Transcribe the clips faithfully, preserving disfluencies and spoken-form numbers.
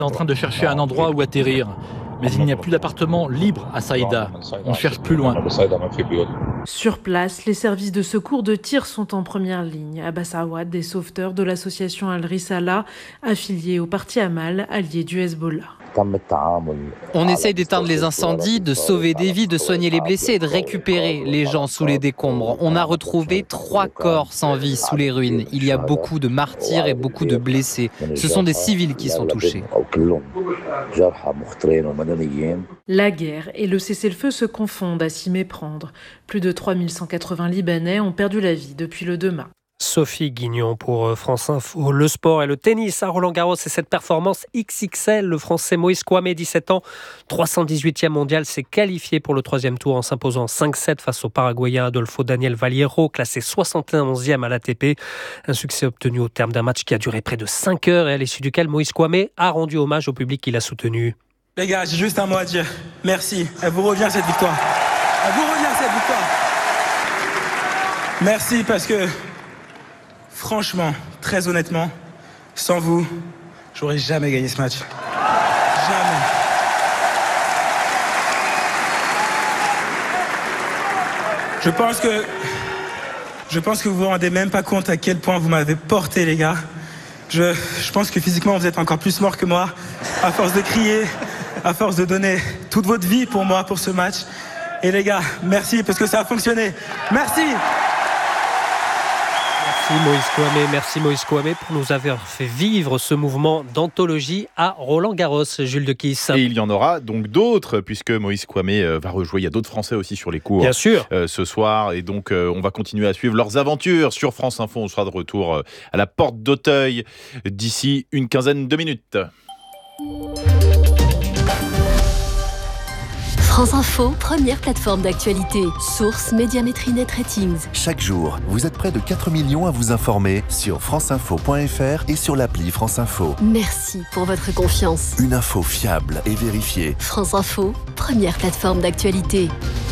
en train de chercher un endroit où atterrir, mais il n'y a plus d'appartement libre à Saïda. On cherche plus loin. Sur place, les services de secours de tir sont en première ligne. À Bassawad, des sauveteurs de l'association Al-Risala, affiliée au parti Amal, allié du Hezbollah. On essaye d'éteindre les incendies, de sauver des vies, de soigner les blessés et de récupérer les gens sous les décombres. On a retrouvé trois corps sans vie sous les ruines. Il y a beaucoup de martyrs et beaucoup de blessés. Ce sont des civils qui sont touchés. La guerre et le cessez-le-feu se confondent à s'y méprendre. Plus de trois mille cent quatre-vingts Libanais ont perdu la vie depuis le deux mars. Sophie Guignon pour France Info. Le sport et le tennis à Roland-Garros et cette performance X X L. Le Français Moïse Kouamé, dix-sept ans, trois cent dix-huitième mondial, s'est qualifié pour le troisième tour en s'imposant cinq sept face au Paraguayen Adolfo Daniel Vallejo, classé soixante et onzième à l'A T P. Un succès obtenu au terme d'un match qui a duré près de cinq heures et à l'issue duquel Moïse Kouamé a rendu hommage au public qui l'a soutenu. Les gars, j'ai juste un mot à dire. Merci. Elle vous revient cette victoire. Elle vous revient cette victoire. Merci parce que franchement, très honnêtement, sans vous, j'aurais jamais gagné ce match. Jamais. Je pense que je pense que vous vous rendez même pas compte à quel point vous m'avez porté, les gars. Je, je pense que physiquement, vous êtes encore plus morts que moi, à force de crier, à force de donner toute votre vie pour moi, pour ce match. Et les gars, merci parce que ça a fonctionné. Merci. Merci Moïse Kouamé, merci Moïse Kouamé pour nous avoir fait vivre ce mouvement d'anthologie à Roland-Garros, Jules de Kiss. Et il y en aura donc d'autres, puisque Moïse Kouamé va rejouer. Il y a d'autres Français aussi sur les cours. Bien sûr. Euh, ce soir. Et donc, euh, on va continuer à suivre leurs aventures sur France Info. On sera de retour euh, à la porte d'Auteuil d'ici une quinzaine de minutes. France Info, première plateforme d'actualité. Source Médiamétrie Net Ratings. Chaque jour, vous êtes près de quatre millions à vous informer sur franceinfo point f r et sur l'appli France Info. Merci pour votre confiance. Une info fiable et vérifiée. France Info, première plateforme d'actualité.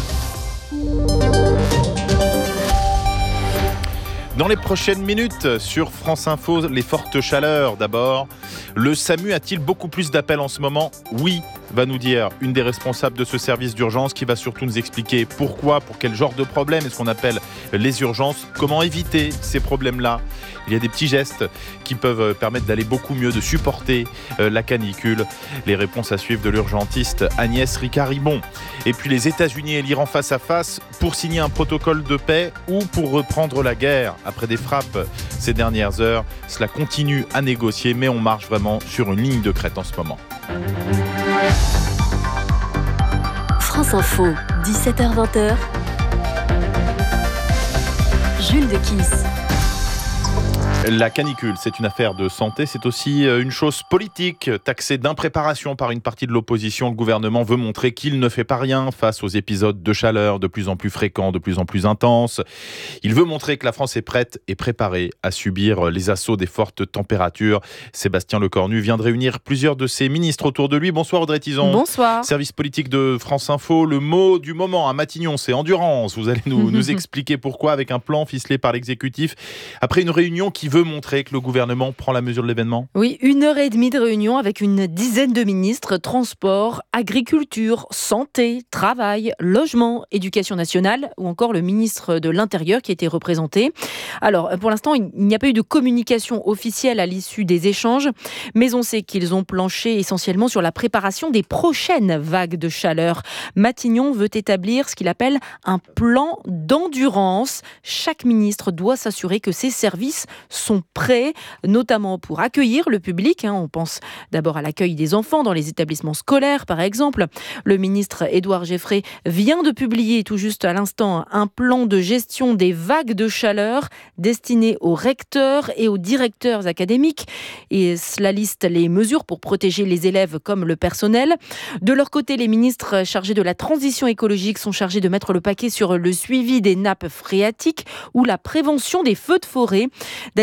Dans les prochaines minutes, sur France Info, les fortes chaleurs d'abord. Le SAMU a-t-il beaucoup plus d'appels en ce moment ? Oui, va nous dire une des responsables de ce service d'urgence qui va surtout nous expliquer pourquoi, pour quel genre de problème est-ce qu'on appelle les urgences, comment éviter ces problèmes-là. Il y a des petits gestes qui peuvent permettre d'aller beaucoup mieux, de supporter la canicule. Les réponses à suivre de l'urgentiste Agnès Ricard-Ribon. Et puis les États-Unis et l'Iran face à face pour signer un protocole de paix ou pour reprendre la guerre. Après des frappes ces dernières heures, cela continue à négocier, mais on marche vraiment sur une ligne de crête en ce moment. France Info, dix-sept heures vingt. Jules de Kiss. La canicule, c'est une affaire de santé, c'est aussi une chose politique. Taxé d'impréparation par une partie de l'opposition, le gouvernement veut montrer qu'il ne fait pas rien face aux épisodes de chaleur de plus en plus fréquents, de plus en plus intenses. Il veut montrer que la France est prête et préparée à subir les assauts des fortes températures. Sébastien Lecornu vient de réunir plusieurs de ses ministres autour de lui. Bonsoir Audrey Tison. Bonsoir. Service politique de France Info. Le mot du moment à Matignon, c'est endurance. Vous allez nous, nous expliquer pourquoi avec un plan ficelé par l'exécutif. Après une réunion qui veut montrer que le gouvernement prend la mesure de l'événement ? Oui, une heure et demie de réunion avec une dizaine de ministres, transport, agriculture, santé, travail, logement, éducation nationale ou encore le ministre de l'Intérieur qui a été représenté. Alors, pour l'instant, il n'y a pas eu de communication officielle à l'issue des échanges, mais on sait qu'ils ont planché essentiellement sur la préparation des prochaines vagues de chaleur. Matignon veut établir ce qu'il appelle un plan d'endurance. Chaque ministre doit s'assurer que ses services sont prêts, notamment pour accueillir le public. On pense d'abord à l'accueil des enfants dans les établissements scolaires, par exemple. Le ministre Édouard Geffray vient de publier tout juste à l'instant un plan de gestion des vagues de chaleur destiné aux recteurs et aux directeurs académiques. Et cela liste les mesures pour protéger les élèves comme le personnel. De leur côté, les ministres chargés de la transition écologique sont chargés de mettre le paquet sur le suivi des nappes phréatiques ou la prévention des feux de forêt. D'ailleurs,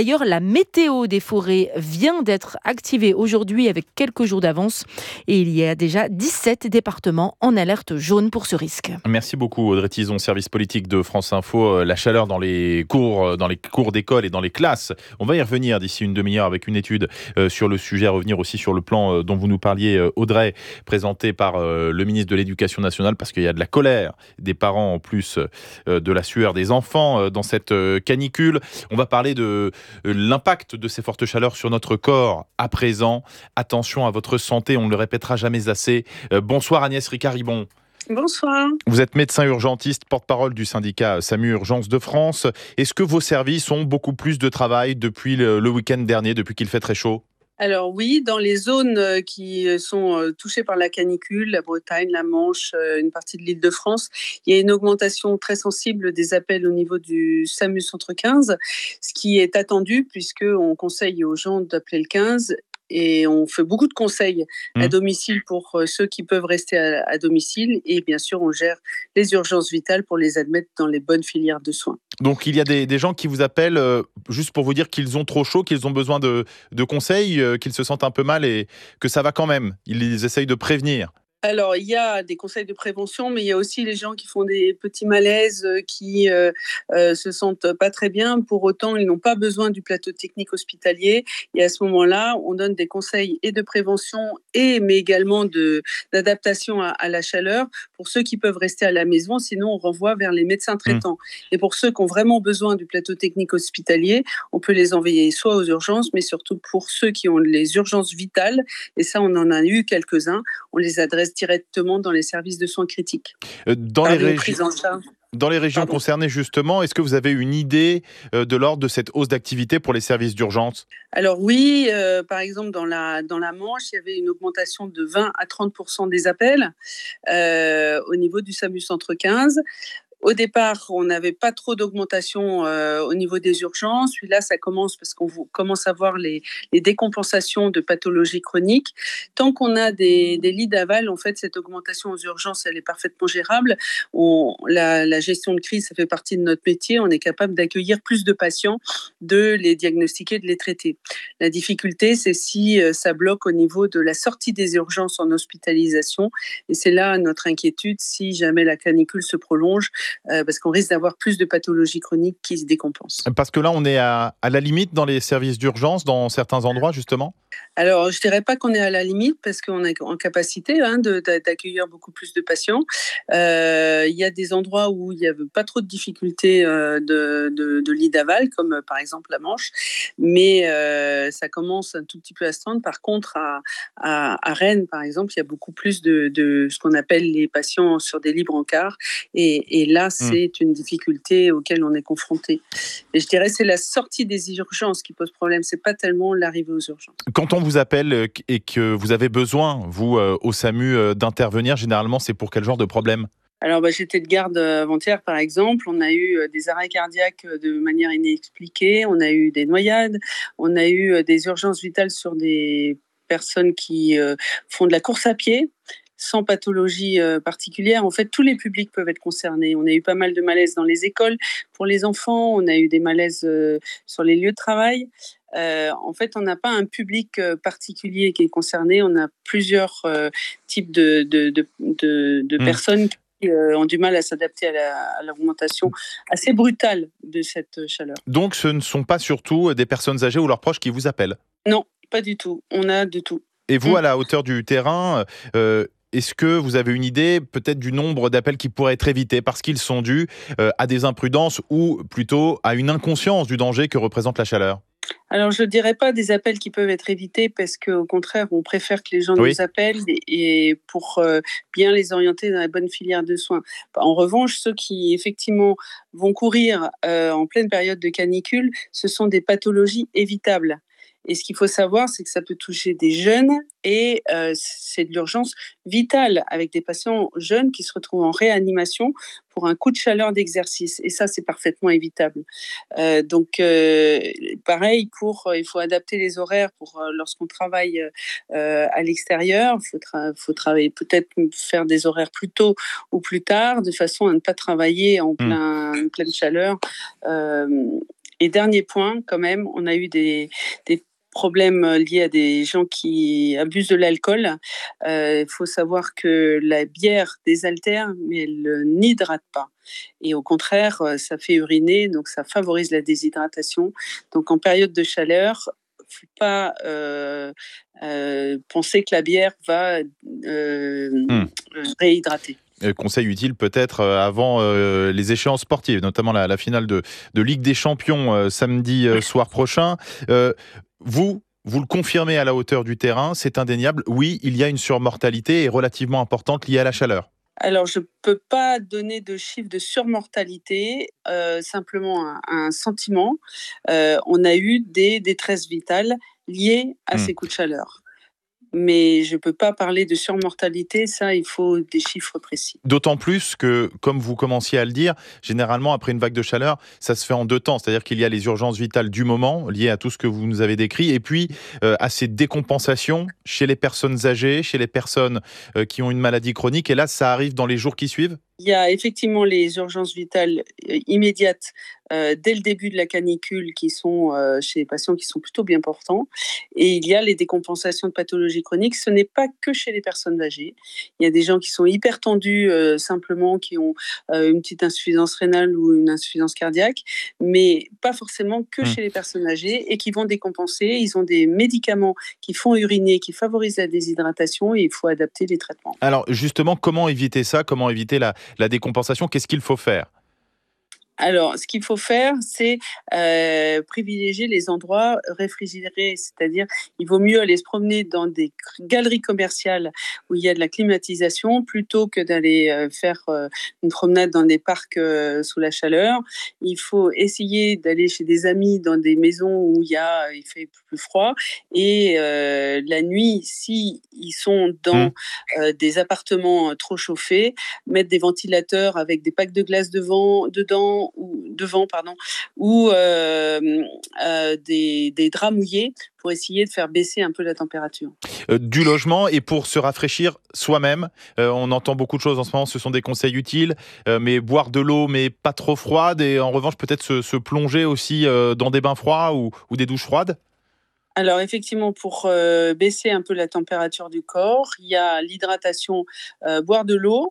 D'ailleurs, la météo des forêts vient d'être activée aujourd'hui avec quelques jours d'avance et il y a déjà dix-sept départements en alerte jaune pour ce risque. Merci beaucoup Audrey Tizon, service politique de France Info. La chaleur dans les cours, dans les cours d'école et dans les classes. On va y revenir d'ici une demi-heure avec une étude sur le sujet, à revenir aussi sur le plan dont vous nous parliez, Audrey, présenté par le ministre de l'Éducation nationale, parce qu'il y a de la colère des parents en plus de la sueur des enfants dans cette canicule. On va parler de l'impact de ces fortes chaleurs sur notre corps à présent. Attention à votre santé, on ne le répétera jamais assez. Bonsoir Agnès Ricard-Ribon. Bonsoir. Vous êtes médecin urgentiste, porte-parole du syndicat SAMU Urgences de France. Est-ce que vos services ont beaucoup plus de travail depuis le, le week-end dernier, depuis qu'il fait très chaud ? Alors oui, dans les zones qui sont touchées par la canicule, la Bretagne, la Manche, une partie de l'Île-de-France, il y a une augmentation très sensible des appels au niveau du SAMU Centre quinze, ce qui est attendu puisqu'on conseille aux gens d'appeler le quinze. Et on fait beaucoup de conseils mmh. à domicile pour ceux qui peuvent rester à, à domicile. Et bien sûr, on gère les urgences vitales pour les admettre dans les bonnes filières de soins. Donc, il y a des, des gens qui vous appellent euh, juste pour vous dire qu'ils ont trop chaud, qu'ils ont besoin de, de conseils, euh, qu'ils se sentent un peu mal et que ça va quand même. Ils essayent de prévenir. Alors, il y a des conseils de prévention, mais il y a aussi les gens qui font des petits malaises, qui euh, euh, se sentent pas très bien. Pour autant, ils n'ont pas besoin du plateau technique hospitalier. Et à ce moment-là, on donne des conseils et de prévention, et, mais également de, d'adaptation à, à la chaleur pour ceux qui peuvent rester à la maison. Sinon, on renvoie vers les médecins traitants. Mmh. Et pour ceux qui ont vraiment besoin du plateau technique hospitalier, on peut les envoyer soit aux urgences, mais surtout pour ceux qui ont les urgences vitales. Et ça, on en a eu quelques-uns. On les adresse directement dans les services de soins critiques. Dans les, régi- dans les régions Pardon. concernées, justement, est-ce que vous avez une idée de l'ordre de cette hausse d'activité pour les services d'urgence ? Alors oui, euh, par exemple, dans la, dans la Manche, il y avait une augmentation de vingt à trente pour cent des appels euh, au niveau du SAMU Centre quinze. Au départ, on n'avait pas trop d'augmentation euh, au niveau des urgences. Puis là, ça commence parce qu'on commence à voir les, les décompensations de pathologies chroniques. Tant qu'on a des, des lits d'aval, en fait, cette augmentation aux urgences, elle est parfaitement gérable. On, la, la gestion de crise, ça fait partie de notre métier. On est capable d'accueillir plus de patients, de les diagnostiquer, de les traiter. La difficulté, c'est si euh, ça bloque au niveau de la sortie des urgences en hospitalisation. Et c'est là notre inquiétude, si jamais la canicule se prolonge, Euh, parce qu'on risque d'avoir plus de pathologies chroniques qui se décompensent. Parce que là, on est à, à la limite dans les services d'urgence, dans certains endroits, justement ? Alors, je ne dirais pas qu'on est à la limite, parce qu'on est en capacité hein, de, d'accueillir beaucoup plus de patients. Euh, il y a des endroits où il n'y a pas trop de difficultés euh, de, de, de lits d'aval, comme euh, par exemple la Manche, mais euh, ça commence un tout petit peu à se tendre. Par contre, à, à, à Rennes, par exemple, il y a beaucoup plus de, de ce qu'on appelle les patients sur des lits brancards, et, et là, c'est mmh. une difficulté auquel on est confronté. Et je dirais que c'est la sortie des urgences qui pose problème, c'est pas tellement l'arrivée aux urgences. Quand on vous appelle et que vous avez besoin, vous, au SAMU, d'intervenir, généralement, c'est pour quel genre de problème ? Alors, bah, j'étais de garde avant-hier, par exemple. On a eu des arrêts cardiaques de manière inexpliquée. On a eu des noyades. On a eu des urgences vitales sur des personnes qui euh, font de la course à pied, sans pathologie euh, particulière. En fait, tous les publics peuvent être concernés. On a eu pas mal de malaises dans les écoles pour les enfants. On a eu des malaises euh, sur les lieux de travail. Euh, en fait, on n'a pas un public euh, particulier qui est concerné. On a plusieurs euh, types de, de, de, de, de mmh. personnes qui euh, ont du mal à s'adapter à, la, à l'augmentation assez brutale de cette chaleur. Donc, ce ne sont pas surtout des personnes âgées ou leurs proches qui vous appellent ? Non, pas du tout. On a de tout. Et vous, mmh. à la hauteur du terrain, euh, est-ce que vous avez une idée peut-être du nombre d'appels qui pourraient être évités parce qu'ils sont dus euh, à des imprudences ou plutôt à une inconscience du danger que représente la chaleur ? Alors, je ne dirais pas des appels qui peuvent être évités parce qu'au contraire, on préfère que les gens oui. nous appellent et, et pour euh, bien les orienter dans la bonne filière de soins. En revanche, ceux qui, effectivement, vont courir euh, en pleine période de canicule, ce sont des pathologies évitables. Et ce qu'il faut savoir, c'est que ça peut toucher des jeunes et euh, c'est de l'urgence vitale avec des patients jeunes qui se retrouvent en réanimation pour un coup de chaleur d'exercice. Et ça, c'est parfaitement évitable. Euh, donc, euh, pareil, pour, il faut adapter les horaires pour euh, lorsqu'on travaille euh, à l'extérieur. Il faut, tra- faut travailler, peut-être faire des horaires plus tôt ou plus tard, de façon à ne pas travailler en, plein, mmh. en pleine chaleur. Euh, Et dernier point, quand même, on a eu des, des problèmes liés à des gens qui abusent de l'alcool. Il euh, faut savoir que la bière désaltère, mais elle n'hydrate pas. Et au contraire, ça fait uriner, donc ça favorise la déshydratation. Donc en période de chaleur, il ne faut pas euh, euh, penser que la bière va euh, mmh. réhydrater. Conseil utile peut-être avant euh, les échéances sportives, notamment la, la finale de, de Ligue des Champions euh, samedi euh, soir prochain. Euh, vous, vous le confirmez à la hauteur du terrain, c'est indéniable. Oui, il y a une surmortalité et relativement importante liée à la chaleur. Alors, je ne peux pas donner de chiffre de surmortalité, euh, simplement un, un sentiment. Euh, on a eu des détresses vitales liées à mmh. ces coups de chaleur. Mais je ne peux pas parler de surmortalité, ça, il faut des chiffres précis. D'autant plus que, comme vous commenciez à le dire, généralement, après une vague de chaleur, ça se fait en deux temps. C'est-à-dire qu'il y a les urgences vitales du moment, liées à tout ce que vous nous avez décrit, et puis euh, à ces décompensations chez les personnes âgées, chez les personnes euh, qui ont une maladie chronique. Et là, ça arrive dans les jours qui suivent ? Il y a effectivement les urgences vitales euh, immédiates euh, dès le début de la canicule qui sont euh, chez les patients qui sont plutôt bien portants. Et il y a les décompensations de pathologies chroniques. Ce n'est pas que chez les personnes âgées. Il y a des gens qui sont hyper tendus euh, simplement, qui ont euh, une petite insuffisance rénale ou une insuffisance cardiaque, mais pas forcément que mmh. chez les personnes âgées et qui vont décompenser. Ils ont des médicaments qui font uriner, qui favorisent la déshydratation et il faut adapter les traitements. Alors justement, comment éviter ça ? Comment éviter la La décompensation, qu'est-ce qu'il faut faire ? Alors, ce qu'il faut faire, c'est euh, privilégier les endroits réfrigérés, c'est-à-dire il vaut mieux aller se promener dans des galeries commerciales où il y a de la climatisation plutôt que d'aller euh, faire euh, une promenade dans des parcs euh, sous la chaleur. Il faut essayer d'aller chez des amis dans des maisons où il y a, il fait plus froid et euh, la nuit, si ils sont dans mmh. euh, des appartements trop chauffés, mettre des ventilateurs avec des packs de glace devant, dedans. Ou devant pardon ou euh, euh, des, des draps mouillés pour essayer de faire baisser un peu la température. Euh, du logement et pour se rafraîchir soi-même, euh, on entend beaucoup de choses en ce moment, ce sont des conseils utiles, euh, mais boire de l'eau mais pas trop froide et en revanche peut-être se, se plonger aussi euh, dans des bains froids ou, ou des douches froides. Alors effectivement, pour euh, baisser un peu la température du corps, il y a l'hydratation, euh, boire de l'eau.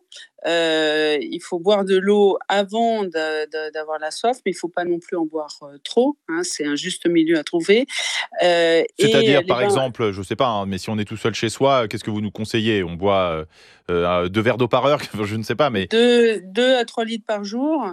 Euh, il faut boire de l'eau avant de, de, d'avoir la soif, mais il ne faut pas non plus en boire euh, trop. Hein, c'est un juste milieu à trouver. Euh, C'est-à-dire, et, par bains... exemple, je ne sais pas, hein, mais si on est tout seul chez soi, qu'est-ce que vous nous conseillez ? On boit euh, deux verres d'eau par heure, je ne sais pas, mais... Deux, deux à trois litres par jour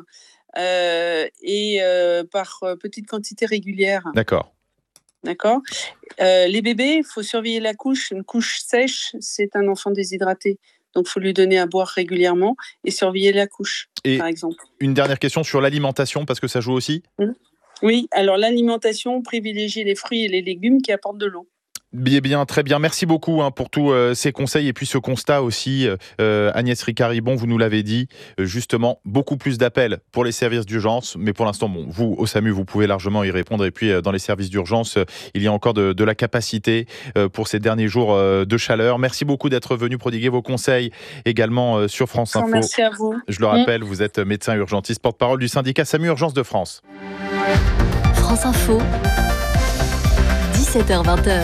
euh, et euh, par petite quantité régulière. D'accord. D'accord. Euh, les bébés, il faut surveiller la couche. Une couche sèche, c'est un enfant déshydraté. Donc, il faut lui donner à boire régulièrement et surveiller la couche, et par exemple. Une dernière question sur l'alimentation, parce que ça joue aussi ? mmh. Oui, alors l'alimentation, privilégier les fruits et les légumes qui apportent de l'eau. Bien, bien, très bien. Merci beaucoup hein, pour tous euh, ces conseils et puis ce constat aussi. Euh, Agnès Ricard-Ribon, vous nous l'avez dit, euh, justement, beaucoup plus d'appels pour les services d'urgence. Mais pour l'instant, bon, vous, au SAMU, vous pouvez largement y répondre. Et puis, euh, dans les services d'urgence, euh, il y a encore de, de la capacité euh, pour ces derniers jours euh, de chaleur. Merci beaucoup d'être venu prodiguer vos conseils également euh, sur France Info. Merci à vous. Je le rappelle, mmh. vous êtes médecin urgentiste, porte-parole du syndicat SAMU Urgence de France. France Info, dix-sept heures vingt.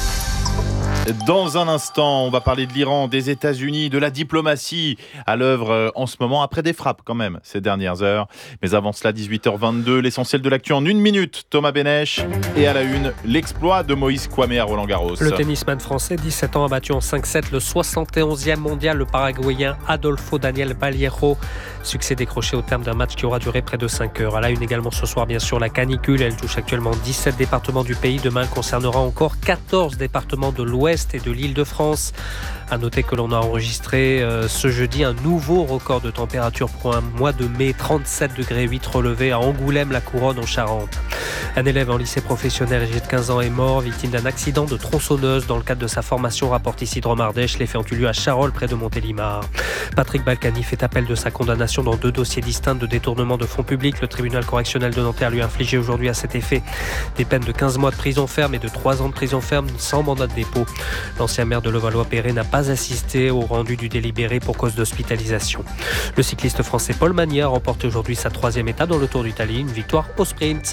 Dans un instant, on va parler de l'Iran, des États-Unis, de la diplomatie à l'œuvre en ce moment, après des frappes quand même ces dernières heures. Mais avant cela, dix-huit heures vingt-deux, l'essentiel de l'actu en une minute. Thomas Benech et à la une, l'exploit de Moïse Kouamé à Roland-Garros. Le tennisman français, dix-sept ans, a battu en cinq sept le soixante et onzième mondial, le Paraguayen Adolfo Daniel Vallejo. Succès décroché au terme d'un match qui aura duré près de cinq heures. À la une également ce soir, bien sûr, la canicule. Elle touche actuellement dix-sept départements du pays. Demain, elle concernera encore quatorze départements de l'Ouest et de l'Île-de-France. À noter que l'on a enregistré euh, ce jeudi un nouveau record de température pour un mois de mai, trente-sept degrés huit relevés à Angoulême, la Couronne en Charente. Un élève en lycée professionnel âgé de quinze ans est mort, victime d'un accident de tronçonneuse dans le cadre de sa formation, rapporte ici Dromardèche. Les faits ont eu lieu à Charolles, près de Montélimar. Patrick Balkany fait appel de sa condamnation dans deux dossiers distincts de détournement de fonds publics. Le tribunal correctionnel de Nanterre lui a infligé aujourd'hui à cet effet des peines de quinze mois de prison ferme et de trois ans de prison ferme sans mandat de dépôt. L'ancien maire de Levallois-Perret n'a pas assisté au rendu du délibéré pour cause d'hospitalisation. Le cycliste français Paul Magnard remporte aujourd'hui sa troisième étape dans le Tour d'Italie, une victoire au sprint.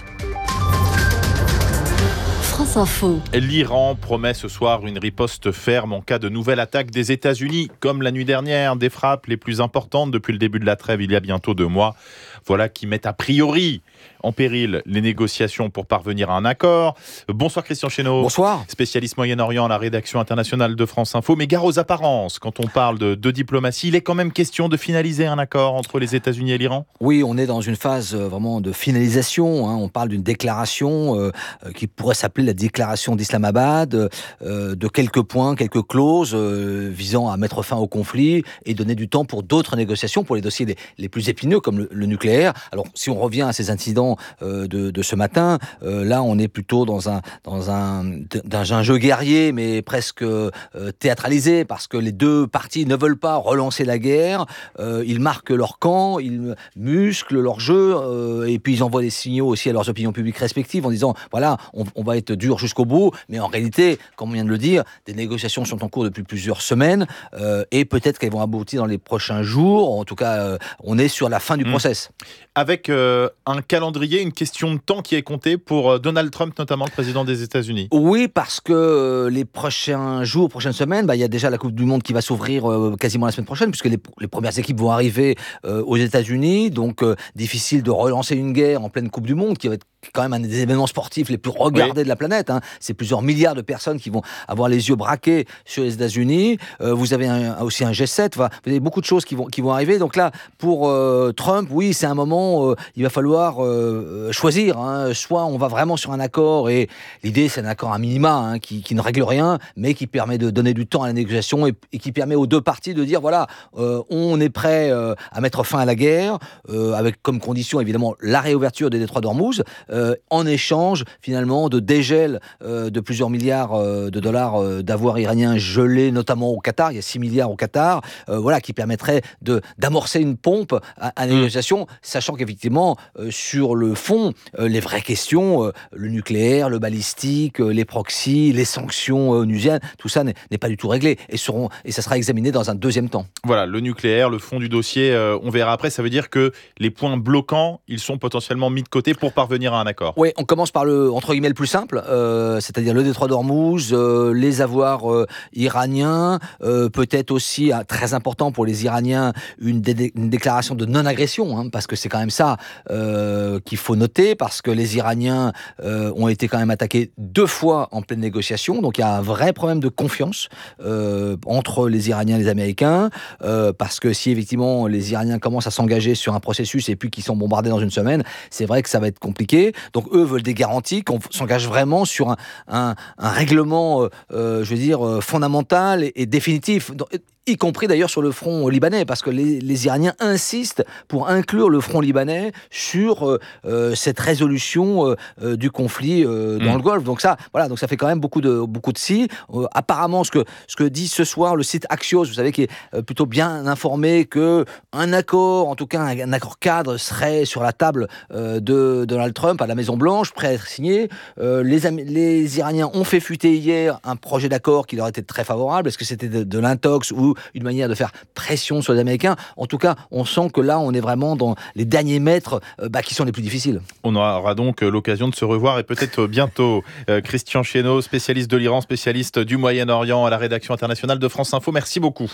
France Info. L'Iran promet ce soir une riposte ferme en cas de nouvelle attaque des États-Unis, comme la nuit dernière, des frappes les plus importantes depuis le début de la trêve il y a bientôt deux mois. Voilà qui met a priori en péril les négociations pour parvenir à un accord. Bonsoir Christian Chesneau. Bonsoir. Spécialiste Moyen-Orient à la rédaction internationale de France Info. Mais gare aux apparences, quand on parle de, de diplomatie, il est quand même question de finaliser un accord entre les États-Unis et l'Iran ? Oui, on est dans une phase vraiment de finalisation. Hein. On parle d'une déclaration euh, qui pourrait s'appeler la déclaration d'Islamabad, euh, de quelques points, quelques clauses euh, visant à mettre fin au conflit et donner du temps pour d'autres négociations, pour les dossiers les, les plus épineux comme le, le nucléaire. Alors, si on revient à ces incidents euh, de, de ce matin, euh, là, on est plutôt dans un, dans un, dans un jeu guerrier, mais presque euh, théâtralisé, parce que les deux parties ne veulent pas relancer la guerre. Euh, ils marquent leur camp, ils musclent leur jeu, euh, et puis ils envoient des signaux aussi à leurs opinions publiques respectives en disant, voilà, on, on va être dur jusqu'au bout, mais en réalité, comme on vient de le dire, des négociations sont en cours depuis plusieurs semaines, euh, et peut-être qu'elles vont aboutir dans les prochains jours. En tout cas, euh, on est sur la fin du mmh. process. Avec euh, un calendrier, une question de temps qui est comptée pour euh, Donald Trump, notamment le président des États-Unis. Oui, parce que euh, les prochains jours, prochaines semaines, bah, y a déjà la Coupe du Monde qui va s'ouvrir euh, quasiment la semaine prochaine, puisque les, les premières équipes vont arriver euh, aux États-Unis. Donc, euh, difficile de relancer une guerre en pleine Coupe du Monde, qui va être quand même un des événements sportifs les plus regardés oui. de la planète. Hein. C'est plusieurs milliards de personnes qui vont avoir les yeux braqués sur les États-Unis. Euh, vous avez un, aussi un G sept. Enfin, vous avez beaucoup de choses qui vont, qui vont arriver. Donc là, pour euh, Trump, oui, c'est un moment, euh, il va falloir euh, choisir. Hein. Soit on va vraiment sur un accord, et l'idée, c'est un accord à minima, hein, qui, qui ne règle rien, mais qui permet de donner du temps à la négociation et, et qui permet aux deux parties de dire, voilà, euh, on est prêt euh, à mettre fin à la guerre, euh, avec comme condition, évidemment, la réouverture des détroits d'Ormuz, Euh, en échange finalement de dégel euh, de plusieurs milliards euh, de dollars euh, d'avoirs iraniens gelés, notamment au Qatar. Il y a six milliards au Qatar, euh, voilà, qui permettrait de, d'amorcer une pompe à, à la négociation, sachant qu'effectivement, euh, sur le fond, euh, les vraies questions, euh, le nucléaire, le balistique, euh, les proxys, les sanctions euh, onusiennes, tout ça n'est, n'est pas du tout réglé et, seront, et ça sera examiné dans un deuxième temps. Voilà, le nucléaire, le fond du dossier, euh, on verra après. Ça veut dire que les points bloquants, ils sont potentiellement mis de côté pour parvenir à un accord. Oui, on commence par le, entre guillemets, le plus simple, euh, c'est-à-dire le détroit d'Ormuz, euh, les avoirs euh, iraniens, euh, peut-être aussi, euh, très important pour les Iraniens, une, dé- une déclaration de non-agression, hein, parce que c'est quand même ça euh, qu'il faut noter, parce que les Iraniens euh, ont été quand même attaqués deux fois en pleine négociation, donc il y a un vrai problème de confiance euh, entre les Iraniens et les Américains, euh, parce que si effectivement les Iraniens commencent à s'engager sur un processus et puis qu'ils sont bombardés dans une semaine, c'est vrai que ça va être compliqué. Donc eux veulent des garanties, qu'on s'engage vraiment sur un, un, un règlement, euh, euh, je veux dire, euh, fondamental et, et définitif. Donc, y compris d'ailleurs sur le front libanais, parce que les, les Iraniens insistent pour inclure le front libanais sur euh, cette résolution euh, du conflit euh, dans mmh. le Golfe. Donc ça, voilà, donc ça fait quand même beaucoup de beaucoup de si. Euh, apparemment, ce que ce que dit ce soir le site Axios, vous savez, qui est euh, plutôt bien informé, que un accord, en tout cas un, un accord cadre, serait sur la table euh, de Donald Trump à la Maison Blanche, prêt à être signé. Euh, les les Iraniens ont fait fuiter hier un projet d'accord qui leur était très favorable. Est-ce que c'était de, de l'intox ou une manière de faire pression sur les Américains? En tout cas, on sent que là, on est vraiment dans les derniers mètres euh, bah, qui sont les plus difficiles. On aura donc l'occasion de se revoir et peut-être bientôt. Euh, Christian Chesneau, spécialiste de l'Iran, spécialiste du Moyen-Orient à la rédaction internationale de France Info. Merci beaucoup.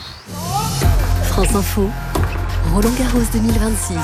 France Info, Roland Garros deux mille vingt-six.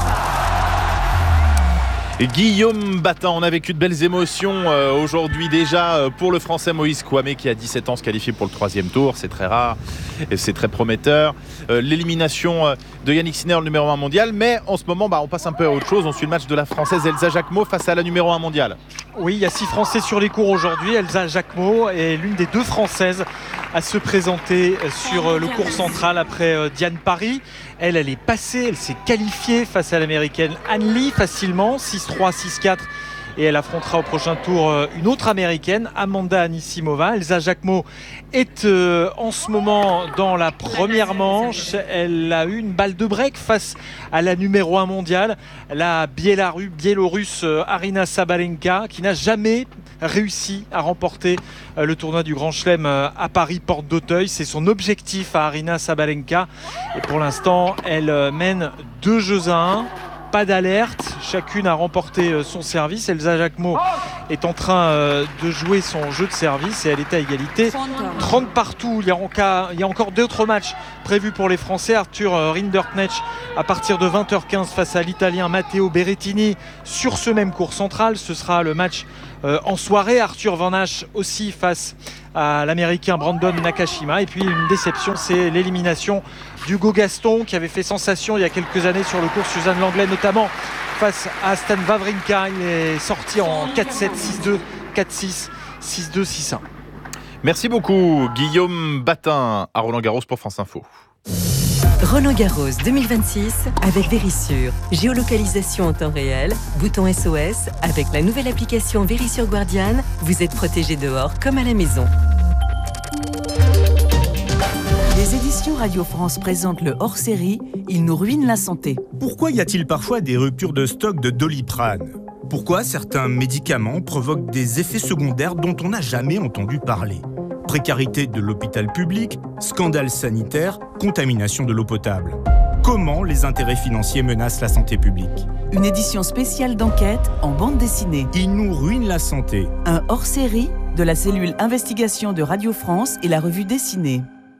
Guillaume Batin, on a vécu de belles émotions euh, aujourd'hui déjà euh, pour le Français Moïse Kouamé qui a dix-sept ans se qualifie pour le troisième tour, c'est très rare et c'est très prometteur. Euh, l'élimination euh, de Yannick Sinner, le numéro un mondial, mais en ce moment bah, on passe un peu à autre chose, on suit le match de la Française Elsa Jacquemot face à la numéro un mondiale. Oui, il y a six Français sur les cours aujourd'hui. Elsa Jacquemot est l'une des deux Françaises à se présenter sur le cours central après Diane Paris. Elle, elle est passée, elle s'est qualifiée face à l'américaine Anne Lee facilement, six trois, six quatre et elle affrontera au prochain tour une autre américaine, Amanda Anisimova. Elsa Jacquemot est euh, en ce moment dans la première manche. Elle a eu une balle de break face à la numéro un mondiale, la Biélorusse, Biélorusse Aryna Sabalenka, qui n'a jamais réussi à remporter euh, le tournoi du Grand Chelem euh, à Paris, porte d'Auteuil. C'est son objectif à Aryna Sabalenka. Et pour l'instant, elle euh, mène deux jeux à un. Pas d'alerte, chacune a remporté son service. Elsa Jacquemot est en train de jouer son jeu de service et elle est à égalité. trente partout, il y a encore, il y a encore d'autres matchs prévus pour les Français. Arthur Rinderknecht à partir de vingt heures quinze face à l'Italien Matteo Berrettini sur ce même court central. Ce sera le match en soirée. Arthur Van Hache aussi face à l'Américain Brandon Nakashima. Et puis une déception, c'est l'élimination d'Hugo Gaston qui avait fait sensation il y a quelques années sur le court Suzanne Langlais, notamment face à Stan Wawrinka. Il est sorti en quatre sept, six deux, quatre six, six deux, six un. Merci beaucoup Guillaume Batin à Roland-Garros pour France Info. Roland-Garros deux mille vingt-six avec Verisure. Géolocalisation en temps réel, bouton S O S. Avec la nouvelle application Verisure Guardian, vous êtes protégé dehors comme à la maison. Les éditions Radio France présentent le hors-série « Il nous ruine la santé ». Pourquoi y a-t-il parfois des ruptures de stock de Doliprane ? Pourquoi certains médicaments provoquent des effets secondaires dont on n'a jamais entendu parler ? Précarité de l'hôpital public, scandale sanitaire, contamination de l'eau potable. Comment les intérêts financiers menacent la santé publique ? Une édition spéciale d'enquête en bande dessinée. Il nous ruine la santé. Un hors-série de la cellule investigation de Radio France et la revue dessinée.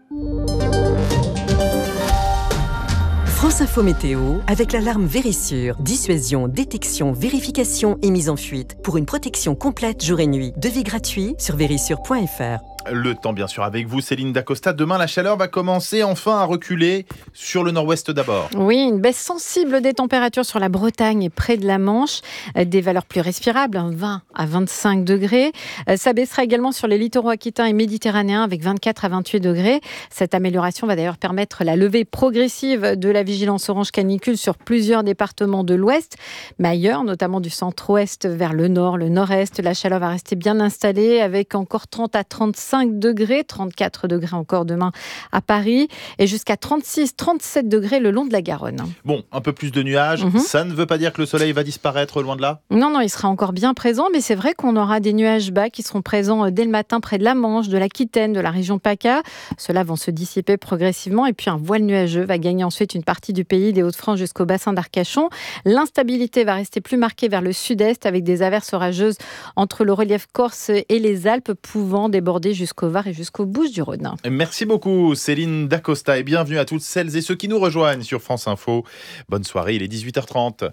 France Info Météo avec l'alarme Verisure. Dissuasion, détection, vérification et mise en fuite. Pour une protection complète jour et nuit. Devis gratuit sur verisure point f r. Le temps bien sûr avec vous Céline Dacosta. Demain la chaleur va commencer enfin à reculer sur le nord-ouest d'abord. Oui, une baisse sensible des températures sur la Bretagne et près de la Manche. Des valeurs plus respirables, vingt à vingt-cinq degrés. Ça baissera également sur les littoraux aquitains et méditerranéens avec vingt-quatre à vingt-huit degrés. Cette amélioration va d'ailleurs permettre la levée progressive de la vigilance orange canicule sur plusieurs départements de l'ouest. Mais ailleurs, notamment du centre-ouest vers le nord, le nord-est, la chaleur va rester bien installée avec encore trente à trente-cinq degrés, trente-quatre degrés encore demain à Paris et jusqu'à trente-six, trente-sept degrés le long de la Garonne. Bon, un peu plus de nuages, mmh. Ça ne veut pas dire que le soleil va disparaître loin de là ? Non, non, il sera encore bien présent, mais c'est vrai qu'on aura des nuages bas qui seront présents dès le matin près de la Manche, de l'Aquitaine, de la région PACA. Ceux-là vont se dissiper progressivement et puis un voile nuageux va gagner ensuite une partie du pays, des Hauts-de-France jusqu'au bassin d'Arcachon. L'instabilité va rester plus marquée vers le sud-est avec des averses orageuses entre le relief corse et les Alpes pouvant déborder jusqu'au Var et jusqu'aux Bouches-du-Rhône. Merci beaucoup Céline Dacosta et bienvenue à toutes celles et ceux qui nous rejoignent sur France Info. Bonne soirée, il est dix-huit heures trente.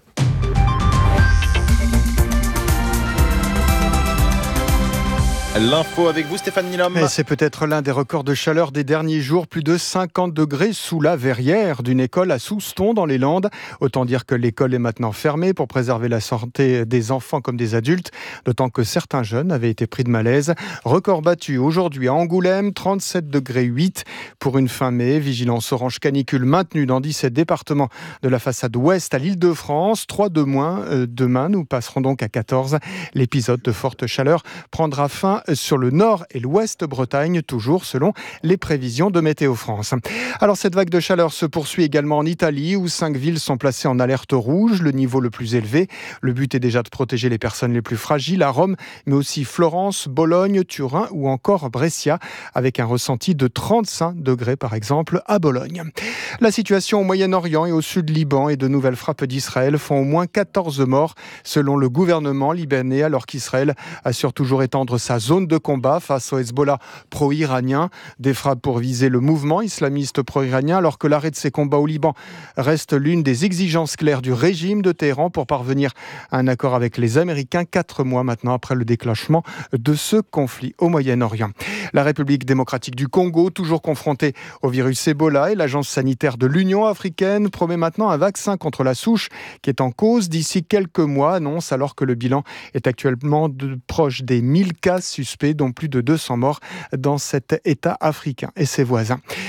L'info avec vous Stéphane Milhomme. Et c'est peut-être l'un des records de chaleur des derniers jours. Plus de cinquante degrés sous la verrière d'une école à Souston dans les Landes. Autant dire que l'école est maintenant fermée pour préserver la santé des enfants comme des adultes. D'autant que certains jeunes avaient été pris de malaise. Record battu aujourd'hui à Angoulême, trente-sept degrés huit pour une fin mai. Vigilance orange canicule maintenue dans dix-sept départements de la façade ouest à l'Île-de-France. trois de moins euh, demain. Nous passerons donc à quatorze. L'épisode de forte chaleur prendra fin sur le nord et l'ouest Bretagne, toujours selon les prévisions de Météo France. Alors cette vague de chaleur se poursuit également en Italie, où cinq villes sont placées en alerte rouge, le niveau le plus élevé. Le but est déjà de protéger les personnes les plus fragiles à Rome, mais aussi Florence, Bologne, Turin ou encore Brescia, avec un ressenti de trente-cinq degrés par exemple à Bologne. La situation au Moyen-Orient et au sud Liban et de nouvelles frappes d'Israël font au moins quatorze morts selon le gouvernement libanais, alors qu'Israël assure toujours étendre sa zone de combat face au Hezbollah pro-iranien. Des frappes pour viser le mouvement islamiste pro-iranien, alors que l'arrêt de ces combats au Liban reste l'une des exigences claires du régime de Téhéran pour parvenir à un accord avec les Américains, quatre mois maintenant après le déclenchement de ce conflit au Moyen-Orient. La République démocratique du Congo, toujours confrontée au virus Ebola, et l'agence sanitaire de l'Union africaine promet maintenant un vaccin contre la souche qui est en cause d'ici quelques mois, annonce, alors que le bilan est actuellement de, proche des mille cas suspects, dont plus de deux cents morts dans cet État africain et ses voisins.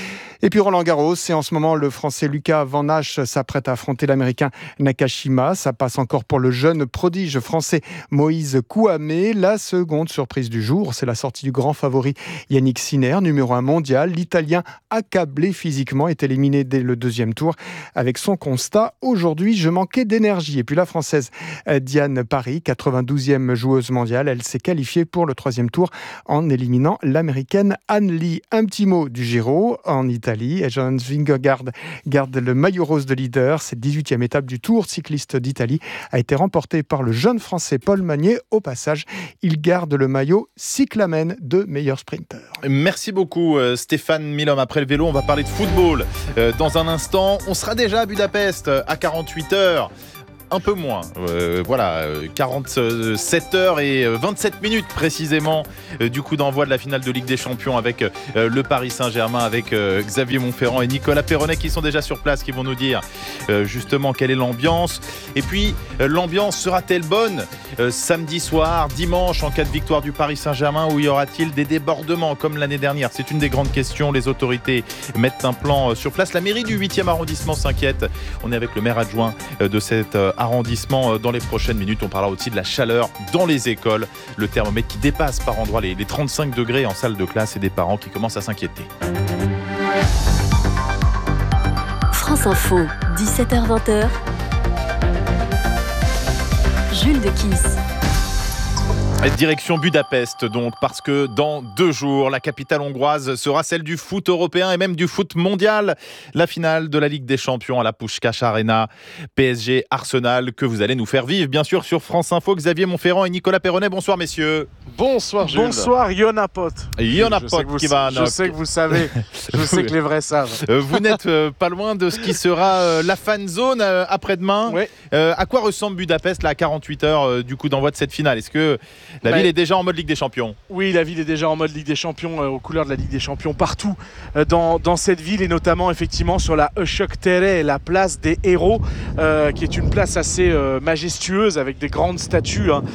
Et puis Roland Garros, c'est en ce moment le Français Lucas Van Ness s'apprête à affronter l'Américain Nakashima. Ça passe encore pour le jeune prodige français Moïse Kouamé. La seconde surprise du jour, c'est la sortie du grand favori Yannick Sinner, numéro un mondial. L'Italien, accablé physiquement, est éliminé dès le deuxième tour avec son constat « Aujourd'hui, je manquais d'énergie ». Et puis la Française Diane Parry, quatre-vingt-douzième joueuse mondiale, elle s'est qualifiée pour le troisième tour en éliminant l'Américaine Anne Lee. Un petit mot du Giro en Italie. Jonas Vingegaard garde le maillot rose de leader. Cette dix-huitième étape du Tour cycliste d'Italie a été remportée par le jeune Français Paul Magnier. Au passage, il garde le maillot cyclamen de meilleur sprinter. Merci beaucoup Stéphane Milhomme. Après le vélo, on va parler de football. Dans un instant, on sera déjà à Budapest à quarante-huit heures. Un peu moins, euh, voilà, quarante-sept heures et vingt-sept minutes précisément euh, du coup d'envoi de la finale de Ligue des Champions avec euh, le Paris Saint-Germain, avec euh, Xavier Montferrand et Nicolas Perronnet qui sont déjà sur place, qui vont nous dire euh, justement quelle est l'ambiance. Et puis euh, l'ambiance sera-t-elle bonne euh, samedi soir, dimanche en cas de victoire du Paris Saint-Germain, ou y aura-t-il des débordements comme l'année dernière? C'est une des grandes questions. Les autorités mettent un plan euh, sur place. La mairie du huitième arrondissement s'inquiète. On est avec le maire adjoint euh, de cette euh, arrondissement dans les prochaines minutes. On parlera aussi de la chaleur dans les écoles, le thermomètre qui dépasse par endroits les, les trente-cinq degrés en salle de classe et des parents qui commencent à s'inquiéter. France Info, dix-sept heures vingt. Jules de Kiss. Direction Budapest donc, parce que dans deux jours, la capitale hongroise sera celle du foot européen et même du foot mondial. La finale de la Ligue des Champions à la Puskás Arena, P S G Arsenal, que vous allez nous faire vivre bien sûr sur France Info. Xavier Montferrand et Nicolas Perronnet, bonsoir messieurs. Bonsoir Jules. Bonsoir Yonapot. Yonapot qui va. Je sais que vous savez, je sais que les vrais savent. Vous n'êtes pas loin de ce qui sera la fan zone après-demain. Oui. À quoi ressemble Budapest là, à quarante-huit heures du coup d'envoi de cette finale? Est-ce que la bah, ville est déjà en mode Ligue des Champions? Oui, la ville est déjà en mode Ligue des Champions, euh, aux couleurs de la Ligue des Champions partout euh, dans, dans cette ville, et notamment effectivement sur la Hősök tere, la place des héros, euh, qui est une place assez euh, majestueuse avec des grandes statues. Hein.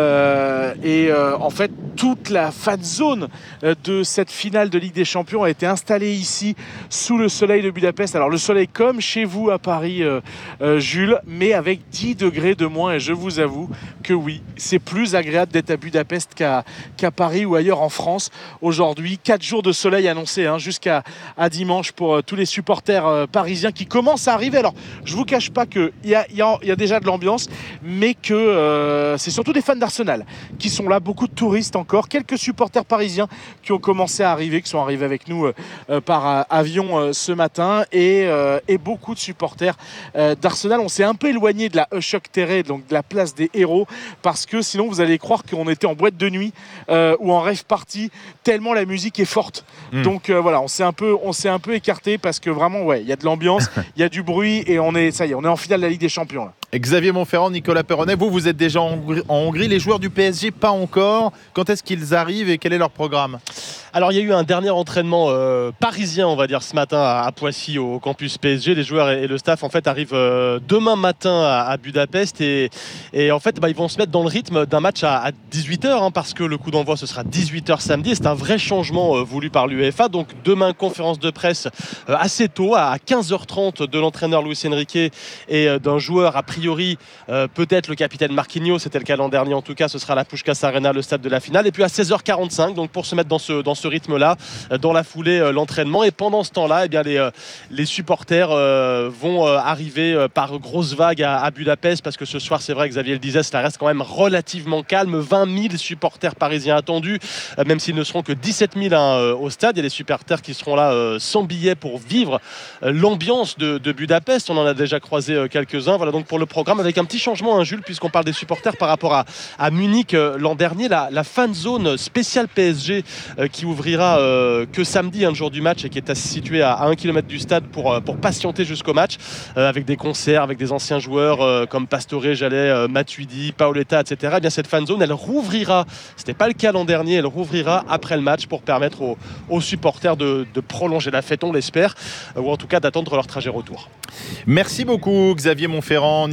Euh, et euh, en fait, toute la fan zone euh, de cette finale de Ligue des Champions a été installée ici, sous le soleil de Budapest. Alors le soleil comme chez vous à Paris, euh, euh, Jules, mais avec dix degrés de moins. Et je vous avoue que oui, c'est plus agréable d'être à Budapest qu'à, qu'à Paris ou ailleurs en France. Aujourd'hui, quatre jours de soleil annoncés hein, jusqu'à à dimanche pour euh, tous les supporters euh, parisiens qui commencent à arriver. Alors, je ne vous cache pas qu'il y a, y, a, y a déjà de l'ambiance, mais que euh, c'est surtout des fans d'Arsenal qui sont là, beaucoup de touristes encore, quelques supporters parisiens qui ont commencé à arriver, qui sont arrivés avec nous euh, par euh, avion euh, ce matin, et, euh, et beaucoup de supporters euh, d'Arsenal. On s'est un peu éloigné de la Hősök tere, donc de la place des héros, parce que sinon vous allez croire qu'on était en boîte de nuit euh, ou en rave party, tellement la musique est forte. Mmh. Donc euh, voilà, on s'est un peu, on s'est un peu écarté parce que vraiment, ouais, il y a de l'ambiance, il y a du bruit, et on est, ça y est, on est en finale de la Ligue des Champions là. Xavier Montferrand, Nicolas Perronnet, vous, vous êtes déjà en Hongrie, en Hongrie. Les joueurs du P S G, pas encore. Quand est-ce qu'ils arrivent et quel est leur programme? Alors, il y a eu un dernier entraînement euh, parisien, on va dire, ce matin à, à Poissy, au campus P S G. Les joueurs et, et le staff, en fait, arrivent euh, demain matin à, à Budapest. Et, et en fait, bah, ils vont se mettre dans le rythme d'un match à, à dix-huit heures, hein, parce que le coup d'envoi, ce sera dix-huit heures samedi. Et c'est un vrai changement euh, voulu par l'UEFA. Donc, demain, conférence de presse euh, assez tôt, à quinze heures trente, de l'entraîneur Luis Enrique et euh, d'un joueur, a priori, euh, peut-être le capitaine Marquinhos. C'était le cas l'an dernier, en tout cas. Ce sera la Puskás Arena, le stade de la finale. Et puis, à seize heures quarante-cinq, donc pour se mettre dans ce, dans ce rythme-là, dans la foulée, euh, l'entraînement. Et pendant ce temps-là, eh bien, les, euh, les supporters euh, vont euh, arriver euh, par grosses vagues à, à Budapest, parce que ce soir, c'est vrai, Xavier le disait, ça reste quand même relativement calme. vingt mille supporters parisiens attendus, euh, même s'ils ne seront que dix-sept mille hein, euh, au stade. Il y a des supporters qui seront là euh, sans billets pour vivre euh, l'ambiance de, de Budapest. On en a déjà croisé euh, quelques-uns. Voilà donc pour le programme, avec un petit changement, hein, Jules, puisqu'on parle des supporters par rapport à, à Munich euh, l'an dernier. La, la fan zone spéciale P S G euh, qui ouvrira Euh, que samedi, hein, le jour du match, et qui est situé à, à un kilomètre du stade pour, euh, pour patienter jusqu'au match, euh, avec des concerts, avec des anciens joueurs euh, comme Pastore, Jallet, euh, Matuidi, Paoletta, et cetera. Eh bien, cette fan zone, elle rouvrira, ce n'était pas le cas l'an dernier, elle rouvrira après le match pour permettre aux, aux supporters de, de prolonger la fête, on l'espère, euh, ou en tout cas d'attendre leur trajet retour. Merci beaucoup Xavier Montferrand, Nicolas